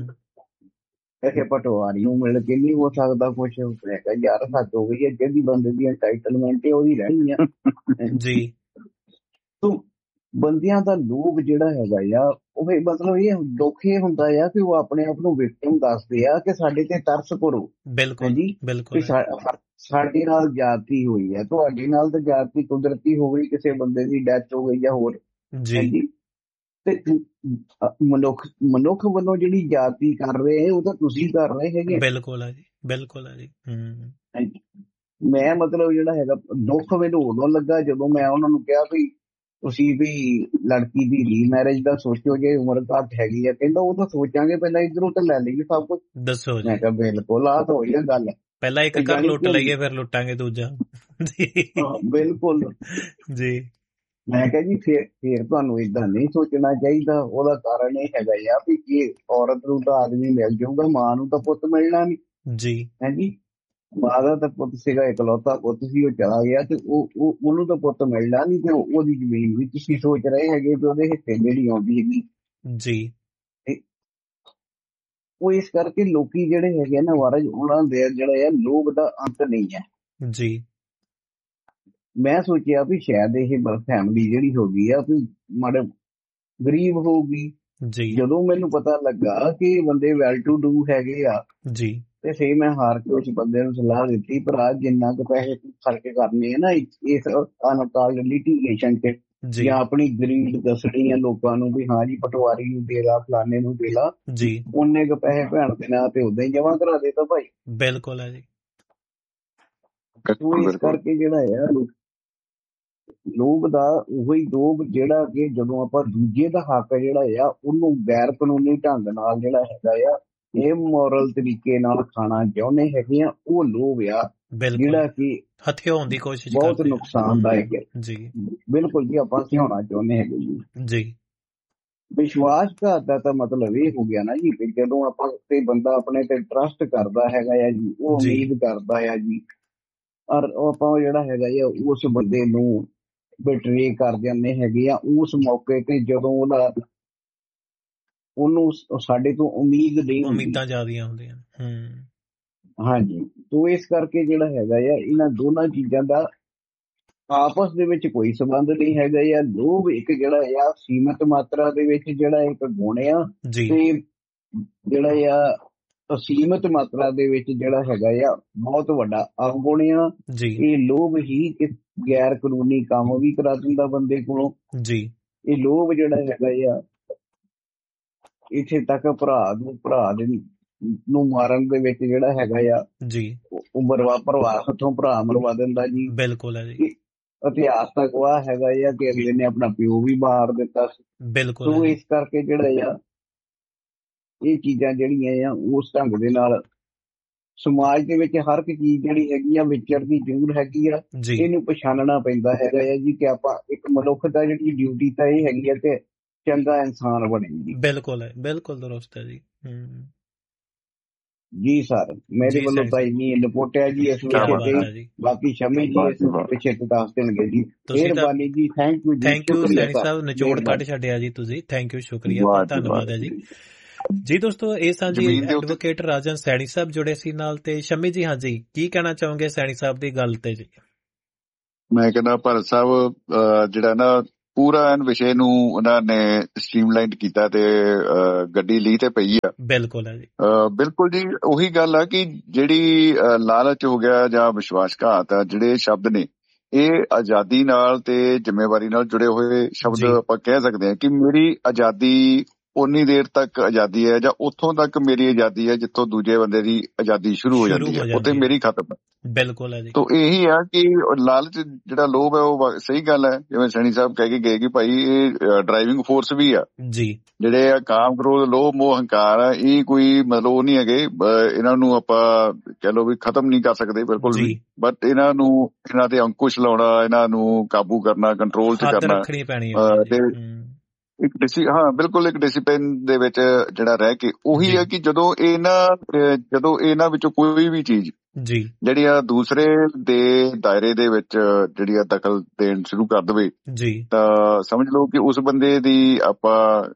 ਇਹ ਪਟਵਾਰੀ ਨੂੰ ਮਿਲ ਕੇ ਨਹੀਂ ਹੋ ਸਕਦਾ ਕੁਛ। ਮੈਂ ਕਿਹਾ ਯਾਰ ਹੱਦ ਹੋ ਗਈ ਹੈ, ਜਿਹੜੀ ਬੰਦੇ ਦੀ ਐਂਟਾਈਟਲਮੈਂਟ ਹੈ ਉਹਦੀ ਰਹਿਣੀ ਆ ਜੀ। ਤੂੰ ਬੰਦਿਆਂ ਦਾ ਲੋਭ ਜਿਹੜਾ ਹੈਗਾ ਆ ਉਹ ਮਤਲਬ ਇਹ ਦੁੱਖ ਇਹ ਹੁੰਦਾ ਆ ਕਿ ਉਹ ਆਪਣੇ ਆਪ ਨੂੰ ਵਿਕਟਮ ਦੱਸਦੇ ਆ ਕਿ ਸਾਡੇ ਤੇ ਤਰਸ ਕਰੋ। ਬਿਲਕੁਲ ਜੀ ਬਿਲਕੁਲ। ਸਾਡੇ ਨਾਲ ਜ਼ਿਆਦਤੀ ਹੋਈ ਹੈ, ਤੁਹਾਡੇ ਨਾਲ ਤਾਂ ਜ਼ਿਆਦਤੀ ਕੁਦਰਤੀ ਹੋ ਗਈ, ਕਿਸੇ ਬੰਦੇ ਦੀ ਡੈਥ ਹੋ ਗਈ ਜਾਂ ਹੋਰ ਜੀ। ਤੇ ਮਨੁੱਖ ਮਨੁੱਖ ਵੱਲੋਂ ਜਿਹੜੀ ਜ਼ਿਆਦਤੀ ਕਰ ਰਹੇ ਉਹ ਤਾਂ ਤੁਸੀਂ ਕਰ ਰਹੇ ਹੈਗੇ। ਬਿਲਕੁਲ ਹੈ ਜੀ ਬਿਲਕੁਲ ਹੈ ਜੀ। ਹਮ ਮੈਂ ਮਤਲਬ ਜਿਹੜਾ ਹੈਗਾ ਦੁੱਖ ਮੈਨੂੰ ਉਦੋਂ ਲੱਗਾ ਜਦੋਂ ਮੈਂ ਉਹਨਾਂ ਨੂੰ ਕਿਹਾ ਵੀ ਤੁਸੀਂ ਵੀ ਲੜਕੀ ਦੀ ਰੀਮੈਰਿਜ ਦਾ ਸੋਚੋ ਜੇ ਉਮਰ ਘੱਟ ਹੈਗੀ ਆ। ਕਹਿੰਦਾ ਉਹ ਤਾਂ ਸੋਚਾਂਗੇ, ਪਹਿਲਾਂ ਇੱਧਰੋਂ ਤਾਂ ਲੈ ਲਈਏ ਸਭ ਕੁਝ। ਦੱਸੋ ਜੀ। ਮੈਂ ਕਿਹਾ ਬਿਲਕੁਲ ਆਹ ਤਾਂ ਹੋਈ ਗੱਲ। ਪਹਿਲਾਂ ਇੱਕ ਘਰ ਲੁੱਟ ਲਈਏ ਫਿਰ ਲੁੱਟਾਂਗੇ ਦੂਜਾ। ਬਿਲਕੁਲ ਜੀ। ਮੈਂ ਕਿਹਾ ਜੀ ਫੇਰ ਫੇਰ ਤੁਹਾਨੂੰ ਏਦਾਂ ਨਹੀਂ ਸੋਚਣਾ ਚਾਹੀਦਾ। ਉਹਦਾ ਕਾਰਨ ਇਹ ਹੈਗਾ ਆ ਵੀ ਇਹ ਔਰਤ ਨੂੰ ਤਾਂ ਆਦਮੀ ਮਿਲ ਜਾਊਗਾ, ਮਾਂ ਨੂੰ ਤਾਂ ਪੁੱਤ ਮਿਲਣਾ ਨਹੀਂ ਜੀ। ਹਾਂਜੀ, ਮਾਂ ਦਾ ਤਾਂ ਪੁੱਤ ਸੀਗਾ, ਇਕਲੌਤਾ ਪੁੱਤ ਸੀ, ਉਹ ਚਲਾ ਗਿਆ ਤੇ ਉਹ ਉਹਨੂੰ ਤਾਂ ਪੁੱਤ ਮਿਲਣਾ ਨਹੀਂ ਤੇ ਉਹਦੀ ਜ਼ਮੀਨ ਵੀ ਤੁਸੀਂ ਸੋਚ ਰਹੇ ਹੈਗੇ ਤੇ ਉਹਦੇ ਹਿੱਸੇ ਜਿਹੜੀ ਆਉਂਦੀ ਹੈਗੀ ਜੀ। ਉਹ ਇਸ ਕਰਕੇ ਲੋਕੀ ਜਿਹੜੇ ਹੈਗੇ ਨਾ ਮਹਾਰਾਜ, ਉਹਨਾਂ ਦੇ ਜਿਹੜਾ ਆ ਲੋਭ ਦਾ ਅੰਤ ਨਹੀਂ ਹੈ ਜੀ। ਮੈਂ ਸੋਚਿਆ ਵੀ ਸ਼ਾਇਦ ਇਹ ਫੈਮਿਲੀ ਜਿਹੜੀ ਹੋ ਗਈ ਆ ਵੀ ਮਾੜੇ ਗਰੀਬ ਹੋਊਗੀ ਜੀ। ਜਦੋਂ ਮੈਨੂੰ ਪਤਾ ਲੱਗਾ ਕਿ ਬੰਦੇ ਵੈਲ ਟੂ ਡੂ ਹੈਗੇ ਆ ਜੀ ਤੇ ਫੇਰ ਮੈਂ ਹਾਰ ਕੇ ਉਸ ਬੰਦੇ ਨੂੰ ਸਲਾਹ ਦਿੱਤੀ, ਭਰਾ ਜਿੰਨਾ ਕੁ ਪੈਸੇ ਖਰਚ ਕਰਨੇ ਆ ਨਾ ਇਸ ਅਨਕਾਲ ਲਿਟੀਗੇਸ਼ਨ ਚ ਜਾਂ ਆਪਣੀ ਗਰੀਬ ਦੱਸਣੀ ਆ ਲੋਕਾਂ ਨੂੰ ਵੀ ਹਾਂ ਜੀ ਪਟਵਾਰੀ ਨੂੰ ਦੇ ਲਾ, ਫਲਾਣੇ ਨੂੰ ਦੇ ਲਾ ਜੀ, ਉਹਨੇ ਕੁ ਪੈਸੇ ਭੈਣ ਦੇ ਨਾਂ ਤੇ ਉਦਾਂ ਹੀ ਜਮਾ ਕਰਾ ਦੇ ਤਾ ਭਾਈ। ਬਿਲਕੁਲ ਹੈ ਜੀ। ਇਸ ਕਰਕੇ ਜਿਹੜਾ ਆ ਲੋਭ ਦਾ ਉਹੀ ਲੋਭ ਜਿਹੜਾ ਕਿ ਜਦੋਂ ਆਪਾਂ ਦੂਜੇ ਦਾ ਹੱਕ ਜਿਹੜਾ ਆ ਉਹਨੂੰ ਗੈਰ ਕਾਨੂੰਨੀ ਢੰਗ ਨਾਲ ਜਿਹੜਾ ਹੈਗਾ ਆ ਇਮੋਰਲ ਤਰੀਕੇ ਨਾਲ ਖਾਣਾ ਚਾਹੁੰਦੇ ਹੈਗੇ ਆ, ਉਹ ਲੋਭ ਆ ਜਿਹੜਾ ਕਿ ਹਥਿਆਉਣ ਦੀ ਕੋਸ਼ਿਸ਼ ਬਹੁਤ ਨੁਕਸਾਨਦਾਇਕ ਹੈ ਜੀ। ਬਿਲਕੁਲ ਜੀ, ਆਪਾਂ ਹਥਿਆਉਣਾ ਚਾਹੁੰਦੇ ਹੈਗੇ ਜੀ ਜੀ। ਵਿਸ਼ਵਾਸਘਾਤ ਦਾ ਤਾਂ ਮਤਲਬ ਇਹ ਹੋ ਗਿਆ ਨਾ ਜੀ ਵੀ ਜਦੋਂ ਆਪਾਂ ਤੇ ਬੰਦਾ ਆਪਣੇ ਤੇ ਟਰਸਟ ਕਰਦਾ ਹੈਗਾ ਆ ਜੀ, ਉਹ ਉਮੀਦ ਕਰਦਾ ਆ ਜੀ, ਔਰ ਆਪਾਂ ਜਿਹੜਾ ਹੈਗਾ ਆ ਉਸ ਬੰਦੇ ਨੂੰ ਬਿਟਰੇ ਕਰ ਜਾਂਦੇ ਹੈਗੇ ਆ ਉਸ ਮੌਕੇ ਤੇ ਜਦੋਂ ਉਹਦਾ ਉਹਨੂੰ ਸਾਡੇ ਤੋਂ ਉਮੀਦ ਨਹੀਂ, ਉਮੀਦਾਂ ਜ਼ਿਆਦੀਆਂ ਹੁੰਦੀਆਂ। ਹੂੰ ਹਾਂਜੀ, ਤੋ ਇਸ ਕਰਕੇ ਜਿਹੜਾ ਹੈਗਾ ਆ ਇਹਨਾਂ ਦੋਨਾਂ ਚੀਜ਼ਾਂ ਦਾ ਆਪਸ ਦੇ ਵਿੱਚ ਕੋਈ ਸੰਬੰਧ ਨਹੀਂ ਹੈਗਾ ਆ। ਲੋਭ ਇੱਕ ਜਿਹੜਾ ਆ ਸੀਮਤ ਮਾਤਰਾ ਦੇ ਵਿੱਚ ਜਿਹੜਾ ਇੱਕ ਗੁਣ ਆ ਤੇ ਜਿਹੜਾ ਆ ਸੀਮਤ ਮਾਤਰਾ ਦੇ ਵਿੱਚ ਜਿਹੜਾ ਹੈਗਾ ਆ ਬਹੁਤ ਵੱਡਾ ਅਵਗੁਣ ਆ। ਇਹ ਲੋਭ ਹੀ ਗੈਰ ਕਾਨੂੰਨੀ ਕੰਮ ਵੀ ਕਰਾ ਦਿੰਦਾ ਬੰਦੇ ਕੋਲੋਂ ਜੀ। ਇਹ ਲੋਭ ਜਿਹੜਾ ਹੈਗਾ ਆ ਇੱਥੇ ਤੱਕ ਭਰਾ ਨੂੰ ਭਰਾ ਦੇ ਨੂੰ ਮਾਰਨ ਦੇ ਵਿੱਚ ਜਿਹੜਾ ਹੈਗਾ ਆ ਜੀ ਉਹ ਮਰਵਾ ਭਰਵਾ ਹੱਥੋਂ ਭਰਾ ਮਰਵਾ ਦਿੰਦਾ ਜੀ। ਬਿਲਕੁਲ ਹੈ ਜੀ। ਇਤਿਹਾਸ ਦਾ ਗਵਾਹ ਹੈਗਾ ਆ ਕਿ ਅਗਲੇ ਨੇ ਆਪਣਾ ਪਿਓ ਵੀ ਮਾਰ ਦਿੱਤਾ ਸੀ। ਬਿਲਕੁਲ। ਸੋ ਇਸ ਕਰਕੇ ਜਿਹੜਾ ਆ ਇਹ ਚੀਜ਼ਾਂ ਜਿਹੜੀਆਂ ਆ ਉਸ ਢੰਗ ਦੇ ਨਾਲ ਸਮਾਜ ਦੇ ਵਿੱਚ ਹਰ ਇੱਕ ਚੀਜ਼ ਜਿਹੜੀ ਹੈਗੀ ਆ ਵਿਚਰਦੀ ਜ਼ਰੂਰ ਹੈਗੀ ਆ। ਇਹਨੂੰ ਪਛਾਣਨਾ ਪੈਂਦਾ ਹੈਗਾ ਆ ਜੀ ਕਿ ਆਪਾਂ ਇੱਕ ਮਨੁੱਖ ਦਾ ਜਿਹੜੀ ਡਿਊਟੀ ਤਾਂ ਇਹ ਹੈਗੀ ਆ ਕਿ ਚੰਗਾ ਇਨਸਾਨ ਬਣੇ ਜੀ। ਬਿਲਕੁਲ ਹੈ, ਬਿਲਕੁਲ ਦਰੁਸਤ ਹੈ ਜੀ। ਹੂੰ ਜੀ ਸਰ, ਮੇਰੇ ਵੱਲੋਂ ਤਾਂ ਇੰਨੀ ਰਿਪੋਰਟ ਹੈ ਜੀ ਇਸ ਵਿਸ਼ੇ ਤੇ। ਬਾਕੀ ਸ਼ਮੀ ਜੀ ਇਸ ਪਿੱਛੇ ਦੱਸ ਦੇਣਗੇ ਜੀ। ਮਿਹਰਬਾਨੀ ਜੀ, ਥੈਂਕ ਯੂ ਜੀ। ਥੈਂਕ ਯੂ ਸੈਣੀ ਸਾਹਿਬ, ਨਿਚੋੜ ਕੱਢ ਛੱਡਿਆ ਜੀ ਤੁਸੀਂ। ਥੈਂਕ ਯੂ, ਸ਼ੁਕਰੀਆ, ਬਹੁਤ ਧੰਨਵਾਦ ਹੈ ਜੀ। ਜੀ ਦੋਸਤੋ, ਇਹ ਸਾਂ ਜੀ ਐਡਵੋਕੇਟ ਰਾਜਨ ਸੈਣੀ ਸਾਹਿਬ ਜੁੜੇ ਸੀ ਨਾਲ। ਤੇ ਸ਼ਮੀ ਜੀ, ਹਾਂਜੀ ਕੀ ਕਹਿਣਾ ਚਾਹੋਗੇ ਸੈਣੀ ਸਾਹਿਬ ਦੀ ਗੱਲ ਤੇ ਜੀ? ਮੈਂ ਕਹਿੰਦਾ ਭਾਰਤ ਸਾਹਿਬ ਜਿਹੜਾ ਨਾ ਪੂਰਾ ਐਨ ਵਿਸ਼ੇ ਨੂੰ ਉਹਨਾਂ ਨੇ ਸਟ੍ਰੀਮਲਾਈਨ ਕੀਤਾ ਤੇ ਗੱਡੀ ਲੀ ਤੇ ਪਈ ਆ। ਬਿਲਕੁਲ ਹੈ ਜੀ। ਬਿਲਕੁਲ ਜੀ, ਉਹੀ ਗੱਲ ਆ ਕਿ ਜਿਹੜੀ ਲਾਲਚ ਹੋ ਗਿਆ ਜਾਂ ਵਿਸ਼ਵਾਸਘਾਤ ਆ, ਜਿਹੜੇ ਸ਼ਬਦ ਨੇ ਇਹ ਆਜ਼ਾਦੀ ਨਾਲ ਤੇ ਜ਼ਿੰਮੇਵਾਰੀ ਨਾਲ ਜੁੜੇ ਹੋਏ ਸ਼ਬਦ। ਆਪਾਂ ਕਹਿ ਸਕਦੇ ਹਾਂ ਕਿ ਮੇਰੀ ਆਜ਼ਾਦੀ ਉਨੀ ਦੇਰ ਤੱਕ ਆਜ਼ਾਦੀ ਹੈ ਜਾਂ ਉੱਥੋਂ ਤੱਕ ਮੇਰੀ ਆਜ਼ਾਦੀ ਹੈ ਜਿੱਥੋਂ ਦੂਜੇ ਬੰਦੇ ਦੀ ਆਜ਼ਾਦੀ ਸ਼ੁਰੂ ਹੋ ਜਾਂਦੀ ਹੈ, ਉੱਥੇ ਮੇਰੀ ਖਤਮ ਹੈ। ਬਿਲਕੁਲ ਹੈ ਜੀ। ਤਾਂ ਇਹੀ ਆ ਕਿ ਲਾਲਚ ਜਿਹੜਾ ਲੋਭ ਹੈ ਉਹ ਸਹੀ ਗੱਲ ਹੈ, ਜਿਵੇਂ ਸੈਣੀ ਸਾਹਿਬ ਕਹਿ ਕੇ ਗਏ ਕਿ ਭਾਈ ਇਹ ਡਰਾਈਵਿੰਗ ਫੋਰਸ ਵੀ ਆ ਜੀ। ਜਿਹੜੇ ਆ ਕਾਮ, ਕ੍ਰੋਧ, ਲੋਭ, ਮੋਹ, ਹੰਕਾਰ ਆ, ਇਹ ਕੋਈ ਮਤਲਬ ਉਹ ਨਹੀਂ ਹੈਗੇ। ਇਹਨਾਂ ਨੂੰ ਆਪਾਂ ਕਹਿ ਲਓ ਵੀ ਖਤਮ ਨਹੀਂ ਕਰ ਸਕਦੇ ਬਿਲਕੁਲ ਵੀ, ਬਟ ਇਹਨਾਂ ਨੂੰ ਇਹਨਾਂ ਤੇ ਅੰਕੁਸ਼ ਲਾਉਣਾ, ਇਹਨਾਂ ਨੂੰ ਕਾਬੂ ਕਰਨਾ, ਕੰਟਰੋਲ ਚ ਕਰਨਾ ਤੇ ਇੱਕ ਡਿਸੀ ਹਾਂ ਬਿਲਕੁਲ ਇੱਕ ਡਿਸਿਪਲਿਨ ਦੇ ਵਿੱਚ ਜਿਹੜਾ ਰਹਿ ਕੇ ਉਹੀ ਹੈ ਕਿ ਜਦੋਂ ਇਹਨਾਂ ਜਦੋਂ ਇਹਨਾਂ ਵਿੱਚੋਂ ਕੋਈ ਵੀ ਚੀਜ਼ ਜੀ ਜਿਹੜੀ ਆ ਦੂਸਰੇ ਦੇ ਦਾਇਰੇ ਦੇ ਵਿੱਚ ਜਿਹੜੀ ਆ ਦਖਲ ਦੇਣ ਸ਼ੁਰੂ ਕਰ ਦੇਵੇ ਜੀ, ਤਾਂ ਸਮਝ ਲਓ ਕਿ ਉਸ ਬੰਦੇ ਦੀ ਆਪਾਂ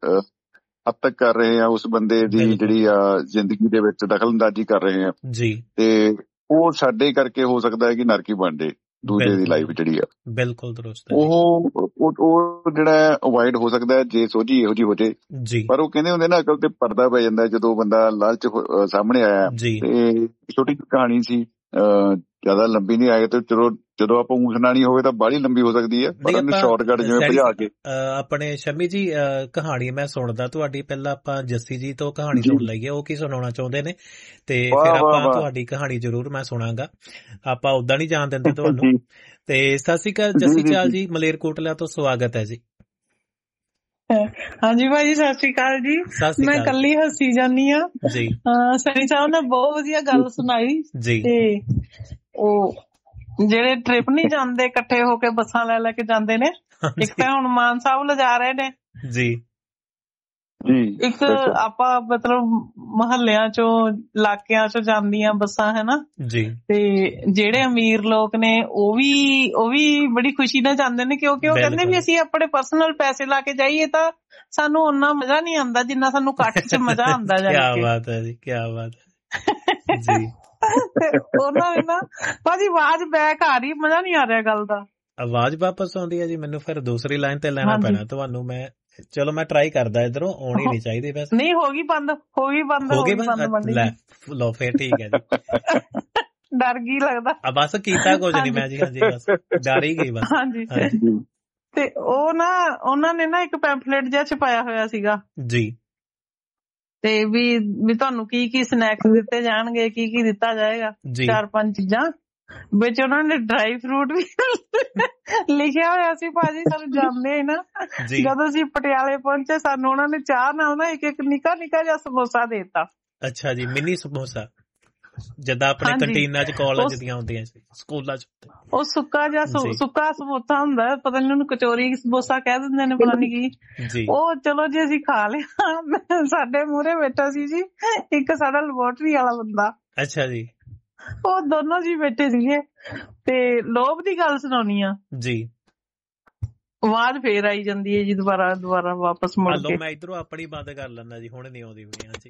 ਹੱਦ ਤੱਕ ਕਰ ਰਹੇ ਹਾਂ, ਉਸ ਬੰਦੇ ਦੀ ਜਿਹੜੀ ਆ ਜ਼ਿੰਦਗੀ ਦੇ ਵਿੱਚ ਦਖਲ ਅੰਦਾਜ਼ੀ ਕਰ ਰਹੇ ਹਾਂ ਜੀ। ਤੇ ਉਹ ਸਾਡੇ ਕਰਕੇ ਹੋ ਸਕਦਾ ਹੈ ਕਿ ਨਰਕੀ ਬਣ ਜਾਏ ਦੂਜੇ ਦੀ ਲਾਈਫ ਜਿਹੜੀ ਆ। ਬਿਲਕੁਲ ਦਰੁਸਤ। ਉਹ ਉਹ ਜਿਹੜਾ ਅਵੋਇਡ ਹੋ ਸਕਦਾ ਜੇ ਸੋਝੀ ਇਹੋ ਜਿਹੀ ਹੋ ਜੇ ਜੀ। ਪਰ ਉਹ ਕਹਿੰਦੇ ਹੁੰਦੇ ਨਾ ਅਕਲ ਤੇ ਪਰਦਾ ਪੈ ਜਾਂਦਾ ਜਦੋਂ ਬੰਦਾ ਲਾਲਚ ਸਾਹਮਣੇ ਆਇਆ। ਤੇ ਛੋਟੀ ਕਹਾਣੀ ਸੀ, ਜ਼ਿਆਦਾ ਲੰਬੀ ਨਹੀਂ ਆਏ ਤੇ ਚਲੋ ਜਦੋਂ ਆਪਾਂ ਊਂਠਣਾ ਨਹੀਂ ਹੋਵੇ ਤਾਂ ਬਾਹਲੀ ਲੰਬੀ ਹੋ ਸਕਦੀ ਹੈ, ਪਰ ਉਹਨੂੰ ਸ਼ਾਰਟਕਟ ਜਿਵੇਂ ਭਜਾ ਕੇ। ਆਪਣੇ ਸ਼ਮੀ ਜੀ ਕਹਾਣੀ ਮੈਂ ਸੁਣਦਾ ਤੁਹਾਡੀ, ਪਹਿਲਾਂ ਆਪਾਂ ਜੱਸੀ ਜੀ ਤੋਂ ਕਹਾਣੀ ਸੁਣ ਲਈਏ, ਉਹ ਕੀ ਸੁਣਾਉਣਾ ਚਾਹੁੰਦੇ ਨੇ, ਤੇ ਫਿਰ ਆਪਾਂ ਤੁਹਾਡੀ ਕਹਾਣੀ ਜ਼ਰੂਰ ਮੈਂ ਸੁਣਾਂਗਾ। ਆਪਾਂ ਓਦਾਂ ਨਹੀਂ ਜਾਣ ਦਿੰਦੇ ਤੁਹਾਨੂੰ। ਤੇ ਸਤਿ ਸ਼੍ਰੀ ਅਕਾਲ ਜੱਸੀ ਚਾਲ ਜੀ, ਮਲੇਰਕੋਟਲਾ ਤੋਂ ਸਵਾਗਤ ਹੈ ਜੀ। ਹਾਂਜੀ ਭਾਜੀ, ਸਤਿ ਸ਼੍ਰੀ ਅਕਾਲ ਜੀ। ਮੈਂ ਕੱਲੀ ਹੱਸੀ ਜਾਨੀ ਆ ਜੀ। ਸੈਣੀ ਸਾਹਿਬ ਨੇ ਬਹੁਤ ਵਧੀਆ ਗੱਲ ਸੁਣਾਈ ਜੀ। ਤੇ ਉਹ ਜਿਹੜੇ ਟ੍ਰਿਪ ਨਹੀਂ ਜਾਂਦੇ ਇਕੱਠੇ ਹੋ ਕੇ ਬੱਸਾਂ ਲੈ ਲੈ ਕੇ ਜਾਂਦੇ ਨੇ, ਇੱਕ ਤਾਂ ਹੁਣ ਮਾਨ ਸਾਹਿਬ ਲਿਜਾ ਰਹੇ ਨੇ ਜੀ, ਇੱਕ ਆਪਾਂ ਮਤਲਬ ਮੁਹੱਲਿਆਂ ਚੋਂ ਇਲਾਕਿਆਂ ਚੋਂ ਜਾਂਦੀਆਂ ਬੱਸਾਂ ਹੈ ਜੀ, ਤੇ ਜਿਹੜੇ ਅਮੀਰ ਲੋਕ ਨੇ ਉਹ ਵੀ ਉਹ ਵੀ ਬੜੀ ਖੁਸ਼ੀ ਨਾਲ ਜਾਂਦੇ ਨੇ, ਕਿਉਂਕਿ ਉਹ ਕਹਿੰਦੇ ਵੀ ਅਸੀਂ ਆਪਣੇ ਪਰਸਨਲ ਪੈਸੇ ਲਾ ਕੇ ਜਾਈਏ ਤਾਂ ਸਾਨੂੰ ਓਨਾ ਮਜ਼ਾ ਨਹੀਂ ਆਉਂਦਾ ਜਿੰਨਾ ਸਾਨੂੰ ਇਕੱਠ ਚ ਮਜ਼ਾ ਆਉਂਦਾ ਜਾ ਕੇ। ਕਿਆ ਬਾਤ ਹੈ ਜੀ, ਕਿਆ ਬਾਤ ਹੈ ਜੀ। ਉਹਨਾਂ ਨੇ ਨਾ ਭਾਜੀ ਆਵਾਜ਼ ਬੈਕ ਆ ਰਹੀ, ਮਜ਼ਾ ਨਹੀਂ ਆ ਰਿਹਾ ਗੱਲ ਦਾ। ਆਵਾਜ਼ ਵਾਪਸ ਆਉਂਦੀ ਹੈ ਜੀ, ਮੈਨੂੰ ਫਿਰ ਦੂਸਰੀ ਲਾਈਨ ਤੇ ਲੈਣਾ ਪੈਣਾ ਤੁਹਾਨੂੰ। ਮੈਂ ਚਲੋ ਮੈਂ ਟਰਾਈ ਕਰਦਾ, ਇਧਰੋਂ ਆਉਣੀ ਨਹੀਂ ਚਾਹੀਦੀ ਵੈਸੇ। ਨਹੀਂ ਹੋ ਗਈ ਬੰਦ, ਹੋ ਗਈ ਬੰਦ, ਹੋ ਗਈ ਬੰਦ। ਲੈ ਲੋ ਫਿਰ ਠੀਕ ਹੈ ਜੀ। ਡਰ ਗਈ ਲੱਗਦਾ। ਆ ਬਸ ਕੀਤਾ ਕੁਝ ਨਹੀਂ ਮੈਂ ਜੀ, ਹਾਂਜੀ ਬਸ ਡਰ ਹੀ ਗਈ ਬਸ। ਹਾਂਜੀ ਤੇ ਉਹ ਨਾ ਉਹਨਾਂ ਨੇ ਨਾ ਇੱਕ ਪੈਂਫਲੇਟ ਜਿਹਾ ਛਪਾਇਆ ਹੋਇਆ ਸੀਗਾ ਜੀ, ਤੇ ਵੀ ਵੀ ਤੁਹਾਨੂੰ ਕੀ ਕੀ ਸਨੈਕਸ ਦਿੱਤੇ ਜਾਣਗੇ, ਕੀ ਕੀ ਦਿੱਤਾ ਜਾਏਗਾ, ਚਾਰ ਪੰਜ ਚੀਜ਼ਾਂ ਵਿੱਚ ਉਹਨਾਂ ਨੇ ਡਰਾਈ ਫਰੂਟ ਵੀ ਲਿਖਿਆ ਹੋਇਆ ਸੀ। ਭਾਜੀ ਸਾਨੂੰ ਜਾਂਦੇ ਨਾ ਜਦੋਂ ਅਸੀਂ ਪਟਿਆਲੇ ਪਹੁੰਚੇ ਸਾਨੂੰ ਉਹਨਾਂ ਨੇ ਚਾਹ ਨਾਲ ਨਾ ਇੱਕ ਇੱਕ ਨਿੱਕਾ ਨਿੱਕਾ ਜਿਹਾ ਸਮੋਸਾ ਦੇ ਦਿੱਤਾ। ਅੱਛਾ ਜੀ, ਮਿੰਨੀ ਸਮੋਸਾ ਜਿੱਦਾਂ ਆਪਣੇ ਕੰਟੀਨਾਂ ਚ ਕਾਲਜ ਦੀਆਂ ਹੁੰਦੀਆਂ ਸੀ, ਸਕੂਲਾਂ ਚ ਉਹ ਸੁੱਕਾ ਜਿਹਾ ਸੁੱਕਾ ਸਮੋਸਾ ਹੁੰਦਾ, ਪਤਾ ਨੀ ਉਹਨੂੰ ਕਚੋਰੀ ਸਮੋਸਾ ਕਹਿ ਦਿੰਦੇ ਨੇ, ਪਤਾ ਨੀ ਕੀ। ਉਹ ਚਲੋ ਜੀ ਅਸੀਂ ਖਾ ਲਿਆ। ਸਾਡੇ ਮੂਹਰੇ ਬੈਠਾ ਸੀ ਜੀ ਇੱਕ ਸਾਡਾ ਲੈਬੋਰਟਰੀ ਵਾਲਾ ਬੰਦਾ। ਅੱਛਾ ਜੀ, ਉਹ ਦੋਨੋਂ ਜੀ ਬੈਠੇ ਸੀਗੇ ਤੇ ਲੋਭ ਦੀ ਗੱਲ ਸੁਣਾਉਣੀ ਆ ਜੀ, ਆਵਾਜ਼ ਫੇਰ ਆਈ ਜਾਂਦੀ ਹੈ ਜੀ ਦੁਬਾਰਾ ਦੁਬਾਰਾ ਵਾਪਸ ਮੁੜ ਕੇ। ਮੈਂ ਇਧਰੋਂ ਆਪਣੀ ਬੰਦ ਕਰ ਲੈਂਦਾ ਜੀ, ਹੁਣ ਨੀ ਆਉਂਦੀ ਜੀ।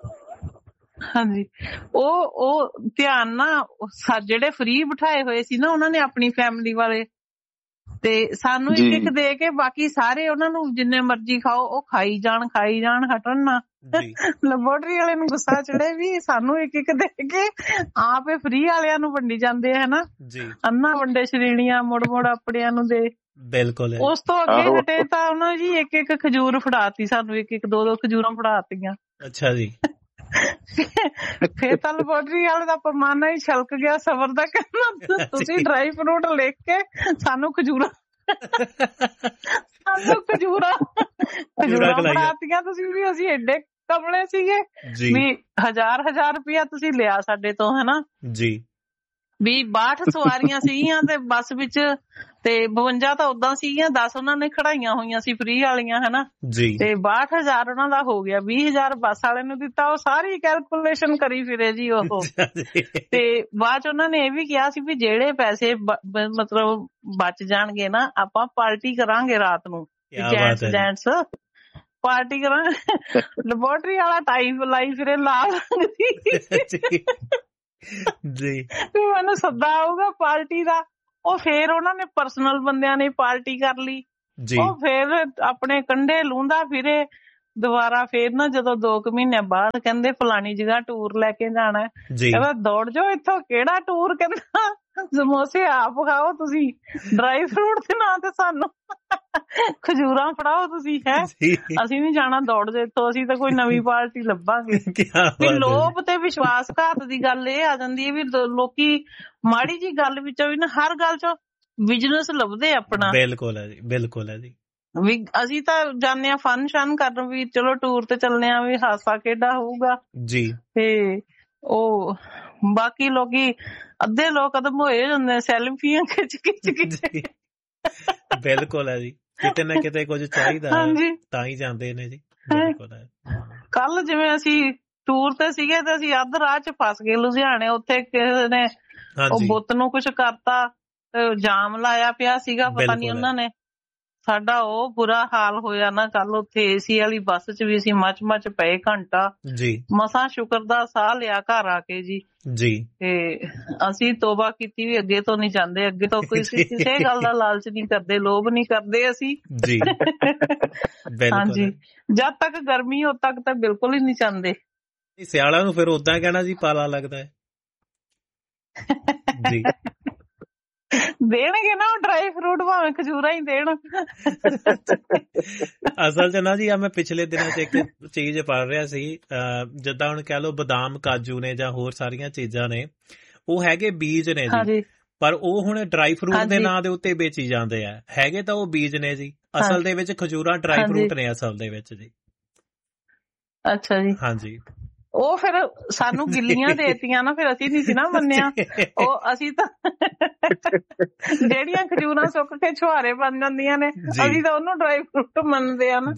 ਹਾਂਜੀ, ਉਹ ਉਹ ਧਿਆਨ ਨਾ ਜਿਹੜੇ ਫ੍ਰੀ ਬਿਠਾਏ ਹੋਏ ਸੀ ਨਾ ਉਹਨਾਂ ਨੇ ਆਪਣੀ ਫੈਮਿਲੀ ਵਾਲੇ, ਤੇ ਸਾਨੂੰ ਇੱਕ ਇੱਕ ਦੇ ਕੇ ਬਾਕੀ ਸਾਰੇ ਉਹਨਾਂ ਨੂੰ ਜਿੰਨੇ ਮਰਜ਼ੀ ਖਾਓ ਉਹ ਖਾਈ ਜਾਣ ਖਾਈ ਜਾਣ ਹਟਣ ਨਾ। ਲੈਬੋਰਟਰੀ ਵਾਲੇ ਨੂੰ ਗੁੱਸਾ ਚੜੇ ਵੀ ਸਾਨੂੰ ਇੱਕ ਇੱਕ ਦੇ ਕੇ ਆਪੇ ਫ੍ਰੀ ਵਾਲਿਆਂ ਨੂੰ ਵੰਡੀ ਜਾਂਦੇ ਹੈ ਨਾ, ਅੰਨਾ ਵੰਡੇ ਸ਼੍ਰੇਣੀਆਂ ਮੁੜ ਮੁੜ ਆਪਣਿਆਂ ਨੂੰ ਦੇ। ਬਿਲਕੁਲ। ਉਸ ਤੋਂ ਅੱਗੇ ਹਟੇ ਤਾਂ ਉਹਨਾਂ ਜੀ ਇੱਕ ਇੱਕ ਖਜੂਰ ਫੜਾਤੀ ਸਾਨੂੰ, ਇੱਕ ਇੱਕ ਦੋ ਦੋ ਖਜੂਰਾਂ ਫੜਾਤੀਆਂ। ਅੱਛਾ ਜੀ। ਫੇਰ ਤਾਂ ਲੈਬੋਰਟਰੀ ਵਾਲੇ ਦਾ ਪਰਮਾਨਾ ਹੀ ਛਲਕ ਗਿਆ ਸਬਰ ਦਾ, ਕਹਿੰਦਾ ਤੁਸੀਂ ਡਰਾਈ ਫਰੂਟ ਲਿਖ ਕੇ ਸਾਨੂੰ ਖਜੂਰਾਂ ਸਾਨੂੰ ਖਜੂਰਾਂ ਖਜੂਰਾਂ ਫੜਾਤੀਆਂ ਤੁਸੀਂ ਵੀ। ਅਸੀਂ ਏਡੇ ਕਮਲੇ ਸੀਗੇ ਵੀ ਹਜ਼ਾਰ ਹਜ਼ਾਰ ਰੁਪਇਆ ਤੁਸੀਂ ਲਿਆ ਸਾਡੇ ਤੋਂ, ਹਨਾ ਜੀ। ਵੀ ਬਾਹਠ ਸਵਾਰੀਆਂ ਸੀਗੀਆਂ ਤੇ ਬੱਸ ਵਿੱਚ, ਤੇ ਬਵੰਜਾ ਤਾਂ ਓਦਾਂ ਸੀਗੀਆਂ, ਦਸ ਉਹਨਾਂ ਨੇ ਖੜਾਈਆਂ ਹੋਈਆਂ ਸੀ ਫ੍ਰੀ ਵਾਲੀਆਂ, ਹਨਾ ਜੀ। ਤੇ ਬਾਹਠ ਹਜ਼ਾਰ ਉਹਨਾਂ ਦਾ ਹੋ ਗਿਆ, ਵੀਹ ਹਜ਼ਾਰ ਬੱਸ ਵਾਲੇ ਨੂੰ ਦਿੱਤਾ। ਉਹ ਸਾਰੀ ਕੈਲਕੂਲੇਸ਼ਨ ਕਰੀ ਫਿਰੇ ਜੀ ਉਹ। ਤੇ ਬਾਅਦ ਚ ਉਹਨਾਂ ਨੇ ਇਹ ਵੀ ਕਿਹਾ ਸੀ ਵੀ ਜਿਹੜੇ ਪੈਸੇ ਮਤਲਬ ਬਚ ਜਾਣਗੇ ਨਾ ਆਪਾਂ ਪਾਰਟੀ ਕਰਾਂਗੇ ਰਾਤ ਨੂੰ, ਜੈਂਟਸ ਜੈਂਟਸ ਪਾਰਟੀ ਕਰਾਂਗੇ। ਲੈਬੋਰਟਰੀ ਵਾਲਾ ਟਾਈਪ ਲਾਈ ਫਿਰੇ ਲਾਲ ਜੀ, ਵੀ ਮੈਨੂੰ ਸੱਦਾ ਆਊਗਾ ਪਾਰਟੀ ਦਾ। ਉਹ ਫੇਰ ਉਹਨਾਂ ਨੇ ਪਰਸਨਲ ਬੰਦਿਆਂ ਨੇ ਪਾਰਟੀ ਕਰ ਲਈ। ਉਹ ਫੇਰ ਆਪਣੇ ਕੰਢੇ ਲੂੰਦਾ ਫਿਰੇ ਦੁਬਾਰਾ। ਫੇਰ ਨਾ ਜਦੋਂ ਦੋ ਕੁ ਮਹੀਨੇ ਬਾਅਦ ਕਹਿੰਦੇ ਫਲਾਣੀ ਜਗ੍ਹਾ ਟੂਰ ਲੈ ਕੇ ਜਾਣਾ, ਕਹਿੰਦਾ ਦੌੜ ਜਾਓ ਇੱਥੋਂ, ਕਿਹੜਾ ਟੂਰ, ਕਹਿੰਦਾ ਸਮੋਸੇ ਆਪ ਖਾਓ ਤੁਸੀਂ, ਡਰਾਈ ਫਰੂਟ ਦੇ ਨਾਂ ਤੇ ਸਾਨੂੰ ਖਜੂਰਾਂ ਫੜਾਓ ਤੁਸੀਂ, ਹੈ ਅਸੀਂ ਨੀ ਜਾਣਾ, ਦੌੜ ਜਾਓ ਇੱਥੋਂ, ਅਸੀਂ ਤਾਂ ਕੋਈ ਨਵੀਂ ਪਾਰਟੀ ਲੱਭਾਂਗੇ। ਵੀ ਲੋਭ ਤੇ ਵਿਸ਼ਵਾਸਘਾਤ ਦੀ ਗੱਲ ਇਹ ਆ ਜਾਂਦੀ ਹੈ ਵੀ ਲੋਕੀ ਮਾੜੀ ਜੀ ਗੱਲ ਵਿੱਚੋਂ ਵੀ ਨਾ ਹਰ ਗੱਲ ਚੋਂ ਬਿਜਨਸ ਲੱਭਦੇ ਆਪਣਾ। ਬਿਲਕੁਲ ਹੈ ਜੀ, ਬਿਲਕੁਲ ਹੈ ਜੀ। ਵੀ ਅਸੀਂ ਤਾਂ ਜਾਂਦੇ ਹਾਂ ਫਨ ਸ਼ਨ ਕਰਨ, ਵੀ ਚਲੋ ਟੂਰ ਤੇ ਚੱਲਦੇ ਆ ਵੀ ਹਾਸਾ ਖੇਡਾ ਹੋਊਗਾ ਜੀ। ਤੇ ਉਹ ਬਾਕੀ ਲੋਕੀ ਅੱਧੇ ਲੋਕ ਕਦਮ ਹੋਏ ਜਾਂਦੇ ਸੈਲਫੀਆਂ ਖਿੱਚ ਖਿੱਚ ਖਿੱਚ। ਬਿਲਕੁਲ ਹੈ ਜੀ, ਕਿਤੇ ਨਾ ਕਿਤੇ ਕੁਝ ਚਾਹੀਦਾ ਤਾਂ ਹੀ ਜਾਂਦੇ ਨੇ ਜੀ। ਕੱਲ ਜਿਵੇਂ ਅਸੀਂ ਟੂਰ ਤੇ ਸੀਗੇ ਤੇ ਅਸੀਂ ਅੱਧ ਰਾਹ ਚ ਫਸ ਗਏ ਲੁਧਿਆਣੇ। ਉੱਥੇ ਕਿਸੇ ਨੇ ਉਹ ਬੁੱਤ ਨੂੰ ਕੁਛ ਕਰਤਾ, ਜਾਮ ਲਾਇਆ ਪਿਆ ਸੀਗਾ, ਪਤਾ ਨੀ ਉਹਨਾਂ ਨੇ। ਸਾਡਾ ਉਹ ਬੁਰਾ ਹਾਲ ਹੋਇਆ ਨਾ ਕੱਲ ਉੱਥੇ ਏਸੀ ਵਾਲੀ ਬੱਸ ਚ ਵੀ ਅਸੀਂ ਮੱਚ ਮੱਚ ਪਏ ਘੰਟਾ ਜੀ। ਮਸਾਂ ਸ਼ੁਕਰ ਦਾ ਸਾਹ ਲਿਆ ਘਰ ਆ ਕੇ ਜੀ ਜੀ। ਤੇ ਅਸੀਂ ਤੋਬਾ ਕੀਤੀ ਵੀ ਅੱਗੇ ਤੋਂ ਨੀ ਜਾਂਦੇ, ਅੱਗੇ ਤੋਂ ਕਿਸੇ ਕਿਸੇ ਗੱਲ ਦਾ ਲਾਲਚ ਨਹੀਂ ਕਰਦੇ, ਲੋਭ ਨਹੀਂ ਕਰਦੇ ਅਸੀਂ ਜੀ। ਹਾਂਜੀ, ਜਦ ਤੱਕ ਗਰਮੀ ਉਦ ਤੱਕ ਤਾਂ ਬਿਲਕੁਲ ਹੀ ਨਹੀਂ ਚਾਹੁੰਦੇ। ਸਿਆਲਾਂ ਨੂੰ ਫਿਰ ਓਦਾਂ ਕਹਿਣਾ ਜੀ ਪਾਲਾ ਲੱਗਦਾ ਹੈ ਜੀ। ਦੇਣਗੇ ਨਾ ਉਹ ਡਰਾਈ ਫਰੂਟ, ਭਾਵੇਂ ਖਜੂਰਾ ਹੀ ਦੇਣ। ਅਸਲ ਚ ਨਾ ਜੀ ਆ ਮੈਂ ਪਿਛਲੇ ਦਿਨਾਂ ਚ ਇੱਕ ਚੀਜ਼ ਪੜ੍ਹ ਰਿਹਾ ਸੀ, ਜਿੱਦਾਂ ਹੁਣ ਕਹਿ ਲਓ ਬਦਾਮ ਕਾਜੂ ਨੇ ਜਾਂ ਹੋਰ ਸਾਰੀਆਂ ਚੀਜ਼ਾਂ ਨੇ, ਉਹ ਹੈਗੇ ਬੀਜ ਨੇ ਜੀ, ਪਰ ਉਹ ਹੁਣ ਡਰਾਈ ਫਰੂਟ ਦੇ ਨਾਂ ਦੇ ਉੱਤੇ ਵੇਚੀ ਜਾਂਦੇ ਆ। ਹੈਗੇ ਤਾਂ ਉਹ ਬੀਜ ਨੇ ਜੀ, ਅਸਲ ਦੇ ਵਿੱਚ ਖਜੂਰਾਂ ਡਰਾਈ ਫਰੂਟ ਨੇ ਅਸਲ ਦੇ ਵਿੱਚ ਜੀ। ਅੱਛਾ ਜੀ। ਹਾਂਜੀ, ਉਹ ਫਿਰ ਸਾਨੂੰ ਗਿੱਲੀਆਂ ਦੇਤੀਆਂ ਨਾ, ਫਿਰ ਅਸੀਂ ਨਹੀਂ ਸੀ ਨਾ ਮੰਨਿਆ। ਉਹ ਅਸੀਂ ਤਾਂ ਜਿਹੜੀਆਂ ਖਜੂਰਾਂ ਸੁੱਕ ਕੇ ਛੁਹਾਰੇ ਬਣ ਜਾਂਦੀਆਂ ਨੇ, ਅਸੀਂ ਤਾਂ ਉਹਨੂੰ ਡਰਾਈ ਫਰੂਟ ਮੰਨਦੇ ਆ ਨਾ।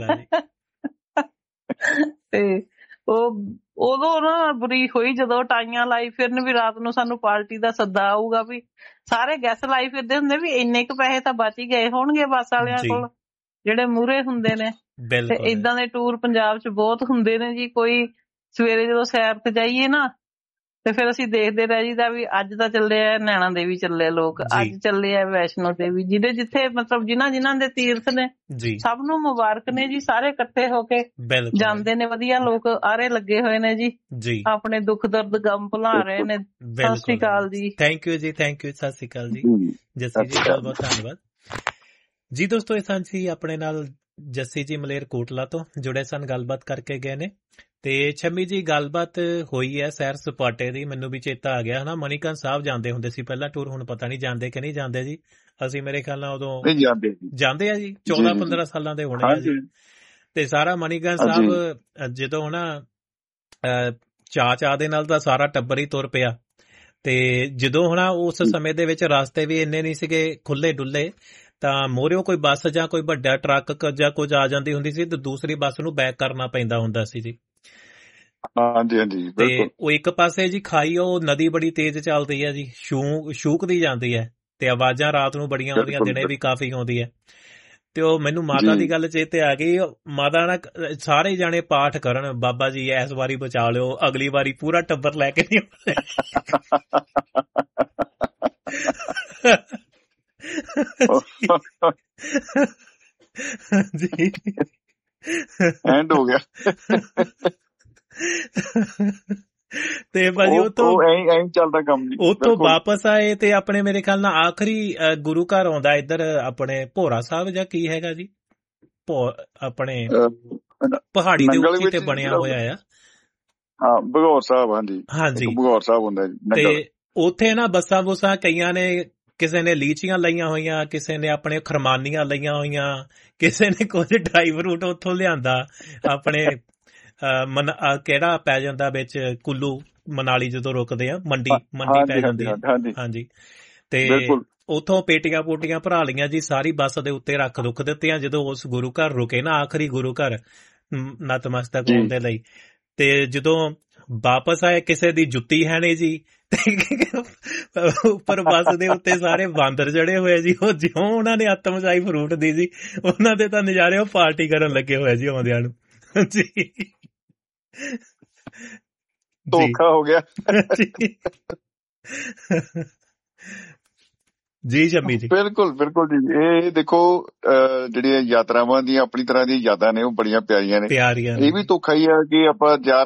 ਤੇ ਉਹ ਉਦੋਂ ਨਾ ਬੁਰੀ ਹੋਈ ਜਦੋਂ ਟਾਈਆਂ ਲਾਈ ਫਿਰਨ ਵੀ ਰਾਤ ਨੂੰ ਸਾਨੂੰ ਪਾਰਟੀ ਦਾ ਸੱਦਾ ਆਊਗਾ, ਵੀ ਸਾਰੇ ਗੈਸ ਲਾਈ ਫਿਰਦੇ ਹੁੰਦੇ ਵੀ ਇੰਨੇ ਕੁ ਪੈਸੇ ਤਾਂ ਬਚ ਹੀ ਗਏ ਹੋਣਗੇ ਬੱਸ ਵਾਲਿਆਂ ਕੋਲ ਜਿਹੜੇ ਮੂਹਰੇ ਹੁੰਦੇ ਨੇ। ਤੇ ਏਦਾਂ ਦੇ ਟੂਰ ਪੰਜਾਬ ਚ ਬਹੁਤ ਹੁੰਦੇ ਨੇ ਜੀ। ਕੋਈ ਸਵੇਰੇ ਜਦੋਂ ਸੈਰ ਤੇ ਜਾਈਏ ਨਾ ਤੇ ਫਿਰ ਅਸੀਂ ਦੇਖਦੇ ਰਹਿ ਜੀਦਾ ਵੀ ਅੱਜ ਤਾਂ ਚੱਲੇ ਆ ਨੈਣਾ ਦੇਵੀ, ਚੱਲੇ ਲੋਕ, ਅੱਜ ਚੱਲੇ ਆ ਵੈਸ਼ਨੋ ਦੇਵੀ, ਜਿਹਦੇ ਜਿੱਥੇ ਮਤਲਬ ਜਿਨ੍ਹਾਂ ਜਿਨ੍ਹਾਂ ਦੇ ਤੀਰਥ ਨੇ ਸਭ ਨੂੰ ਮੁਬਾਰਕ ਨੇ ਜੀ। ਸਾਰੇ ਇਕੱਠੇ ਹੋ ਕੇ ਜਾਂਦੇ ਨੇ, ਵਧੀਆ ਲੋਕ ਆਰੇ ਲੱਗੇ ਹੋਏ ਨੇ ਜੀ, ਆਪਣੇ ਦੁੱਖ ਦਰਦ ਗਮ ਭੁਲਾ ਰਹੇ ਨੇ। ਸਤਿ ਸ੍ਰੀ ਅਕਾਲ ਜੀ। ਥੈਂਕ ਯੂ ਜੀ, ਥੈਂਕ ਯੂ, ਸਤਿ ਸ੍ਰੀ ਅਕਾਲ ਜੀ ਜੱਸੀ ਜੀ, ਬਹੁਤ ਬਹੁਤ ਧੰਨਵਾਦ ਜੀ। ਦੋਸਤੋ ਇਹ ਸਨ ਸੀ ਆਪਣੇ ਨਾਲ ਜੱਸੀ ਜੀ ਮਲੇਰਕੋਟਲਾ ਤੋਂ ਜੁੜੇ ਸਨ, ਗੱਲਬਾਤ ਕਰਕੇ ਗਏ ਨੇ। ਤੇ ਛੰਮੀ ਜੀ ਗੱਲਬਾਤ ਹੋਈ ਹੈ ਸੈਰ ਸਪਾਟੇ ਦੀ, ਮੈਨੂੰ ਵੀ ਚੇਤਾ ਆ ਗਿਆ ਹਨਾ। ਮਨੀਕਰਨ ਸਾਹਿਬ ਜਾਂਦੇ ਹੁੰਦੇ ਸੀ ਪਹਿਲਾਂ ਟੂਰ, ਹੁਣ ਪਤਾ ਨਹੀਂ ਜਾਂਦੇ ਕਿ ਨਹੀਂ ਜਾਂਦੇ ਜੀ। ਅਸੀਂ ਮੇਰੇ ਖਿਆਲ ਨਾਲ ਉਦੋਂ ਜਾਂਦੇ ਆ ਜੀ, ਚੌਦਾਂ ਪੰਦਰਾਂ ਸਾਲਾਂ ਦੇ ਹੋਣੇ ਆ ਜੀ। ਤੇ ਸਾਰਾ ਮਨੀਕਰਨ ਸਾਹਿਬ ਜਦੋਂ ਨਾ ਚਾਅ ਚਾਅ ਦੇ ਨਾਲ ਤਾਂ ਸਾਰਾ ਟੱਬਰ ਹੀ ਤੁਰ ਪਿਆ। ਤੇ ਜਦੋਂ ਹੁਣ ਉਸ ਸਮੇਂ ਦੇ ਵਿੱਚ ਰਸਤੇ ਵੀ ਇੰਨੇ ਨਹੀਂ ਸੀਗੇ ਖੁੱਲੇ ਡੁੱਲੇ, ਤਾਂ ਮੋਰਿਓ ਕੋਈ ਬੱਸ ਜਾਂ ਕੋਈ ਵੱਡਾ ਟਰੱਕ ਜਾਂ ਕੁਝ ਆ ਜਾਂਦੀ ਹੁੰਦੀ ਸੀ ਤੇ ਦੂਸਰੀ ਬੱਸ ਨੂੰ ਬੈਕ ਕਰਨਾ ਪੈਂਦਾ ਹੁੰਦਾ ਸੀ ਜੀ। ਹਾਂਜੀ ਹਾਂਜੀ। ਤੇ ਉਹ ਇੱਕ ਪਾਸੇ ਜੀ ਖਾਈ, ਉਹ ਨਦੀ ਬੜੀ ਤੇਜ਼ ਚੱਲਦੀ ਹੈ ਜੀ, ਸ਼ੂ ਸ਼ੂਕਦੀ ਜਾਂਦੀ ਹੈ ਤੇ ਆਵਾਜ਼ਾਂ ਰਾਤ ਨੂੰ ਬੜੀਆਂ ਆਉਂਦੀਆਂ, ਦਿਨੇ ਵੀ ਕਾਫੀ ਆਉਂਦੀ ਹੈ। ਤੇ ਉਹ ਮੈਨੂੰ ਮਾਤਾ ਦੀ ਗੱਲ ਚੇਤੇ ਆ ਗਈ। ਮਾਤਾ ਨਾ ਸਾਰੇ ਜਾਣੇ ਪਾਠ ਕਰਨ, ਬਾਬਾ ਜੀ ਇਸ ਵਾਰੀ ਬਚਾ ਲਿਓ, ਅਗਲੀ ਵਾਰੀ ਪੂਰਾ ਟੱਬਰ ਲੈ ਕੇ ਨਹੀਂ ਜੀ ਐਂਡ ਹੋ ਗਿਆ। ਤੇ ਭਾਜੀ ਉੱਥੋਂ ਐਂ ਚੱਲਦਾ ਕੰਮ, ਉੱਥੋਂ ਵਾਪਸ ਆਏ ਤੇ ਆਪਣੇ ਮੇਰੇ ਖਿਆਲ ਨਾਲ ਆਖਰੀ ਗੁਰੂ ਘਰ ਆਉਂਦਾ ਇੱਧਰ ਆਪਣੇ ਭੋਰਾ ਸਾਹਿਬ ਜਾਂ ਕੀ ਹੈਗਾ ਜੀ, ਆਪਣੇ ਪਹਾੜੀ ਦੇ ਉੱਤੇ ਤੇ ਬਣਿਆ ਹੋਇਆ ਆ। ਹਾਂ ਭਗੌਰ ਸਾਹਿਬ। ਹਾਂਜੀ ਹਾਂਜੀ ਭਗੌਰ ਸਾਹਿਬ ਹੁੰਦਾ ਜੀ। ਤੇ ਉੱਥੇ ਨਾ ਬੱਸਾਂ ਬੁੱਸਾਂ ਕਈਆਂ ਨੇ, ਕਿਸੇ ਨੇ ਲੀਚੀਆਂ ਲਈਆਂ ਹੋਈਆਂ, ਕਿਸੇ ਨੇ ਆਪਣੇ ਖਰਮਾਨੀਆਂ ਲਈਆਂ ਹੋਈਆਂ, ਕਿਸੇ ਨੇ ਕੁਝ ਡਰਾਈ ਫਰੂਟ ਉੱਥੋਂ ਲਿਆਂਦਾ। ਆਪਣੇ ਮਨ ਕਿਹੜਾ ਪੈ ਜਾਂਦਾ ਵਿੱਚ ਕੁੱਲੂ ਮਨਾਲੀ ਜਦੋਂ ਰੁਕਦੇ ਆ, ਮੰਡੀ ਮੰਡੀ ਪੈ ਜਾਂਦੀ ਹੈ। ਹਾਂਜੀ ਤੇ ਉੱਥੋਂ ਪੇਟੀਆਂ ਪੂਟੀਆਂ ਭਰਾ ਲਈਆਂ ਜੀ, ਸਾਰੀ ਬੱਸ ਦੇ ਉੱਤੇ ਰੱਖ ਰੁੱਖ ਦਿੱਤੀਆਂ। ਜਦੋਂ ਉਸ ਗੁਰੂ ਘਰ ਰੁਕੇ ਨਾ, ਆਖਰੀ ਗੁਰੂ ਘਰ ਨਤਮਸਤਕ ਹੋਣ ਦੇ ਲਈ, ਤੇ ਜਦੋਂ ਵਾਪਸ ਆਏ ਕਿਸੇ ਦੀ ਜੁੱਤੀ ਹੈ ਨੀ ਜੀ, ਉੱਪਰ ਬੱਸ ਦੇ ਉੱਤੇ ਸਾਰੇ ਬਾਂਦਰ ਚੜੇ ਹੋਏ ਜੀ। ਉਹ ਜਿਉਂ ਉਹਨਾਂ ਨੇ ਆਤਮ ਮਚਾਈ ਫਰੂਟ ਦੀ ਜੀ, ਉਹਨਾਂ ਦੇ ਤਾਂ ਨਜ਼ਾਰੇ ਉਹ ਪਾਰਟੀ ਕਰਨ ਲੱਗੇ ਹੋਏ ਜੀ ਆਉਂਦਿਆਂ ਨੂੰ ਜੀ। ਧੋਖਾ ਹੋ ਗਿਆ ਜੀ ਸ਼ਮੀ ਜੀ। ਬਿਲਕੁਲ ਬਿਲਕੁਲ ਜੀ। ਇਹ ਦੇਖੋ ਜਿਹੜੀਆਂ ਯਾਤਰਾਵਾਂ ਦੀਆਂ ਆਪਣੀ ਤਰ੍ਹਾਂ ਦੀਆਂ ਯਾਦਾਂ ਨੇ, ਉਹ ਬੜੀਆਂ ਪਿਆਰੀਆਂ ਨੇ। ਪਿਆਰੀਆਂ ਇਹ ਵੀ ਧੋਖਾ ਹੀ ਆ ਕਿ ਆਪਾਂ ਜਾ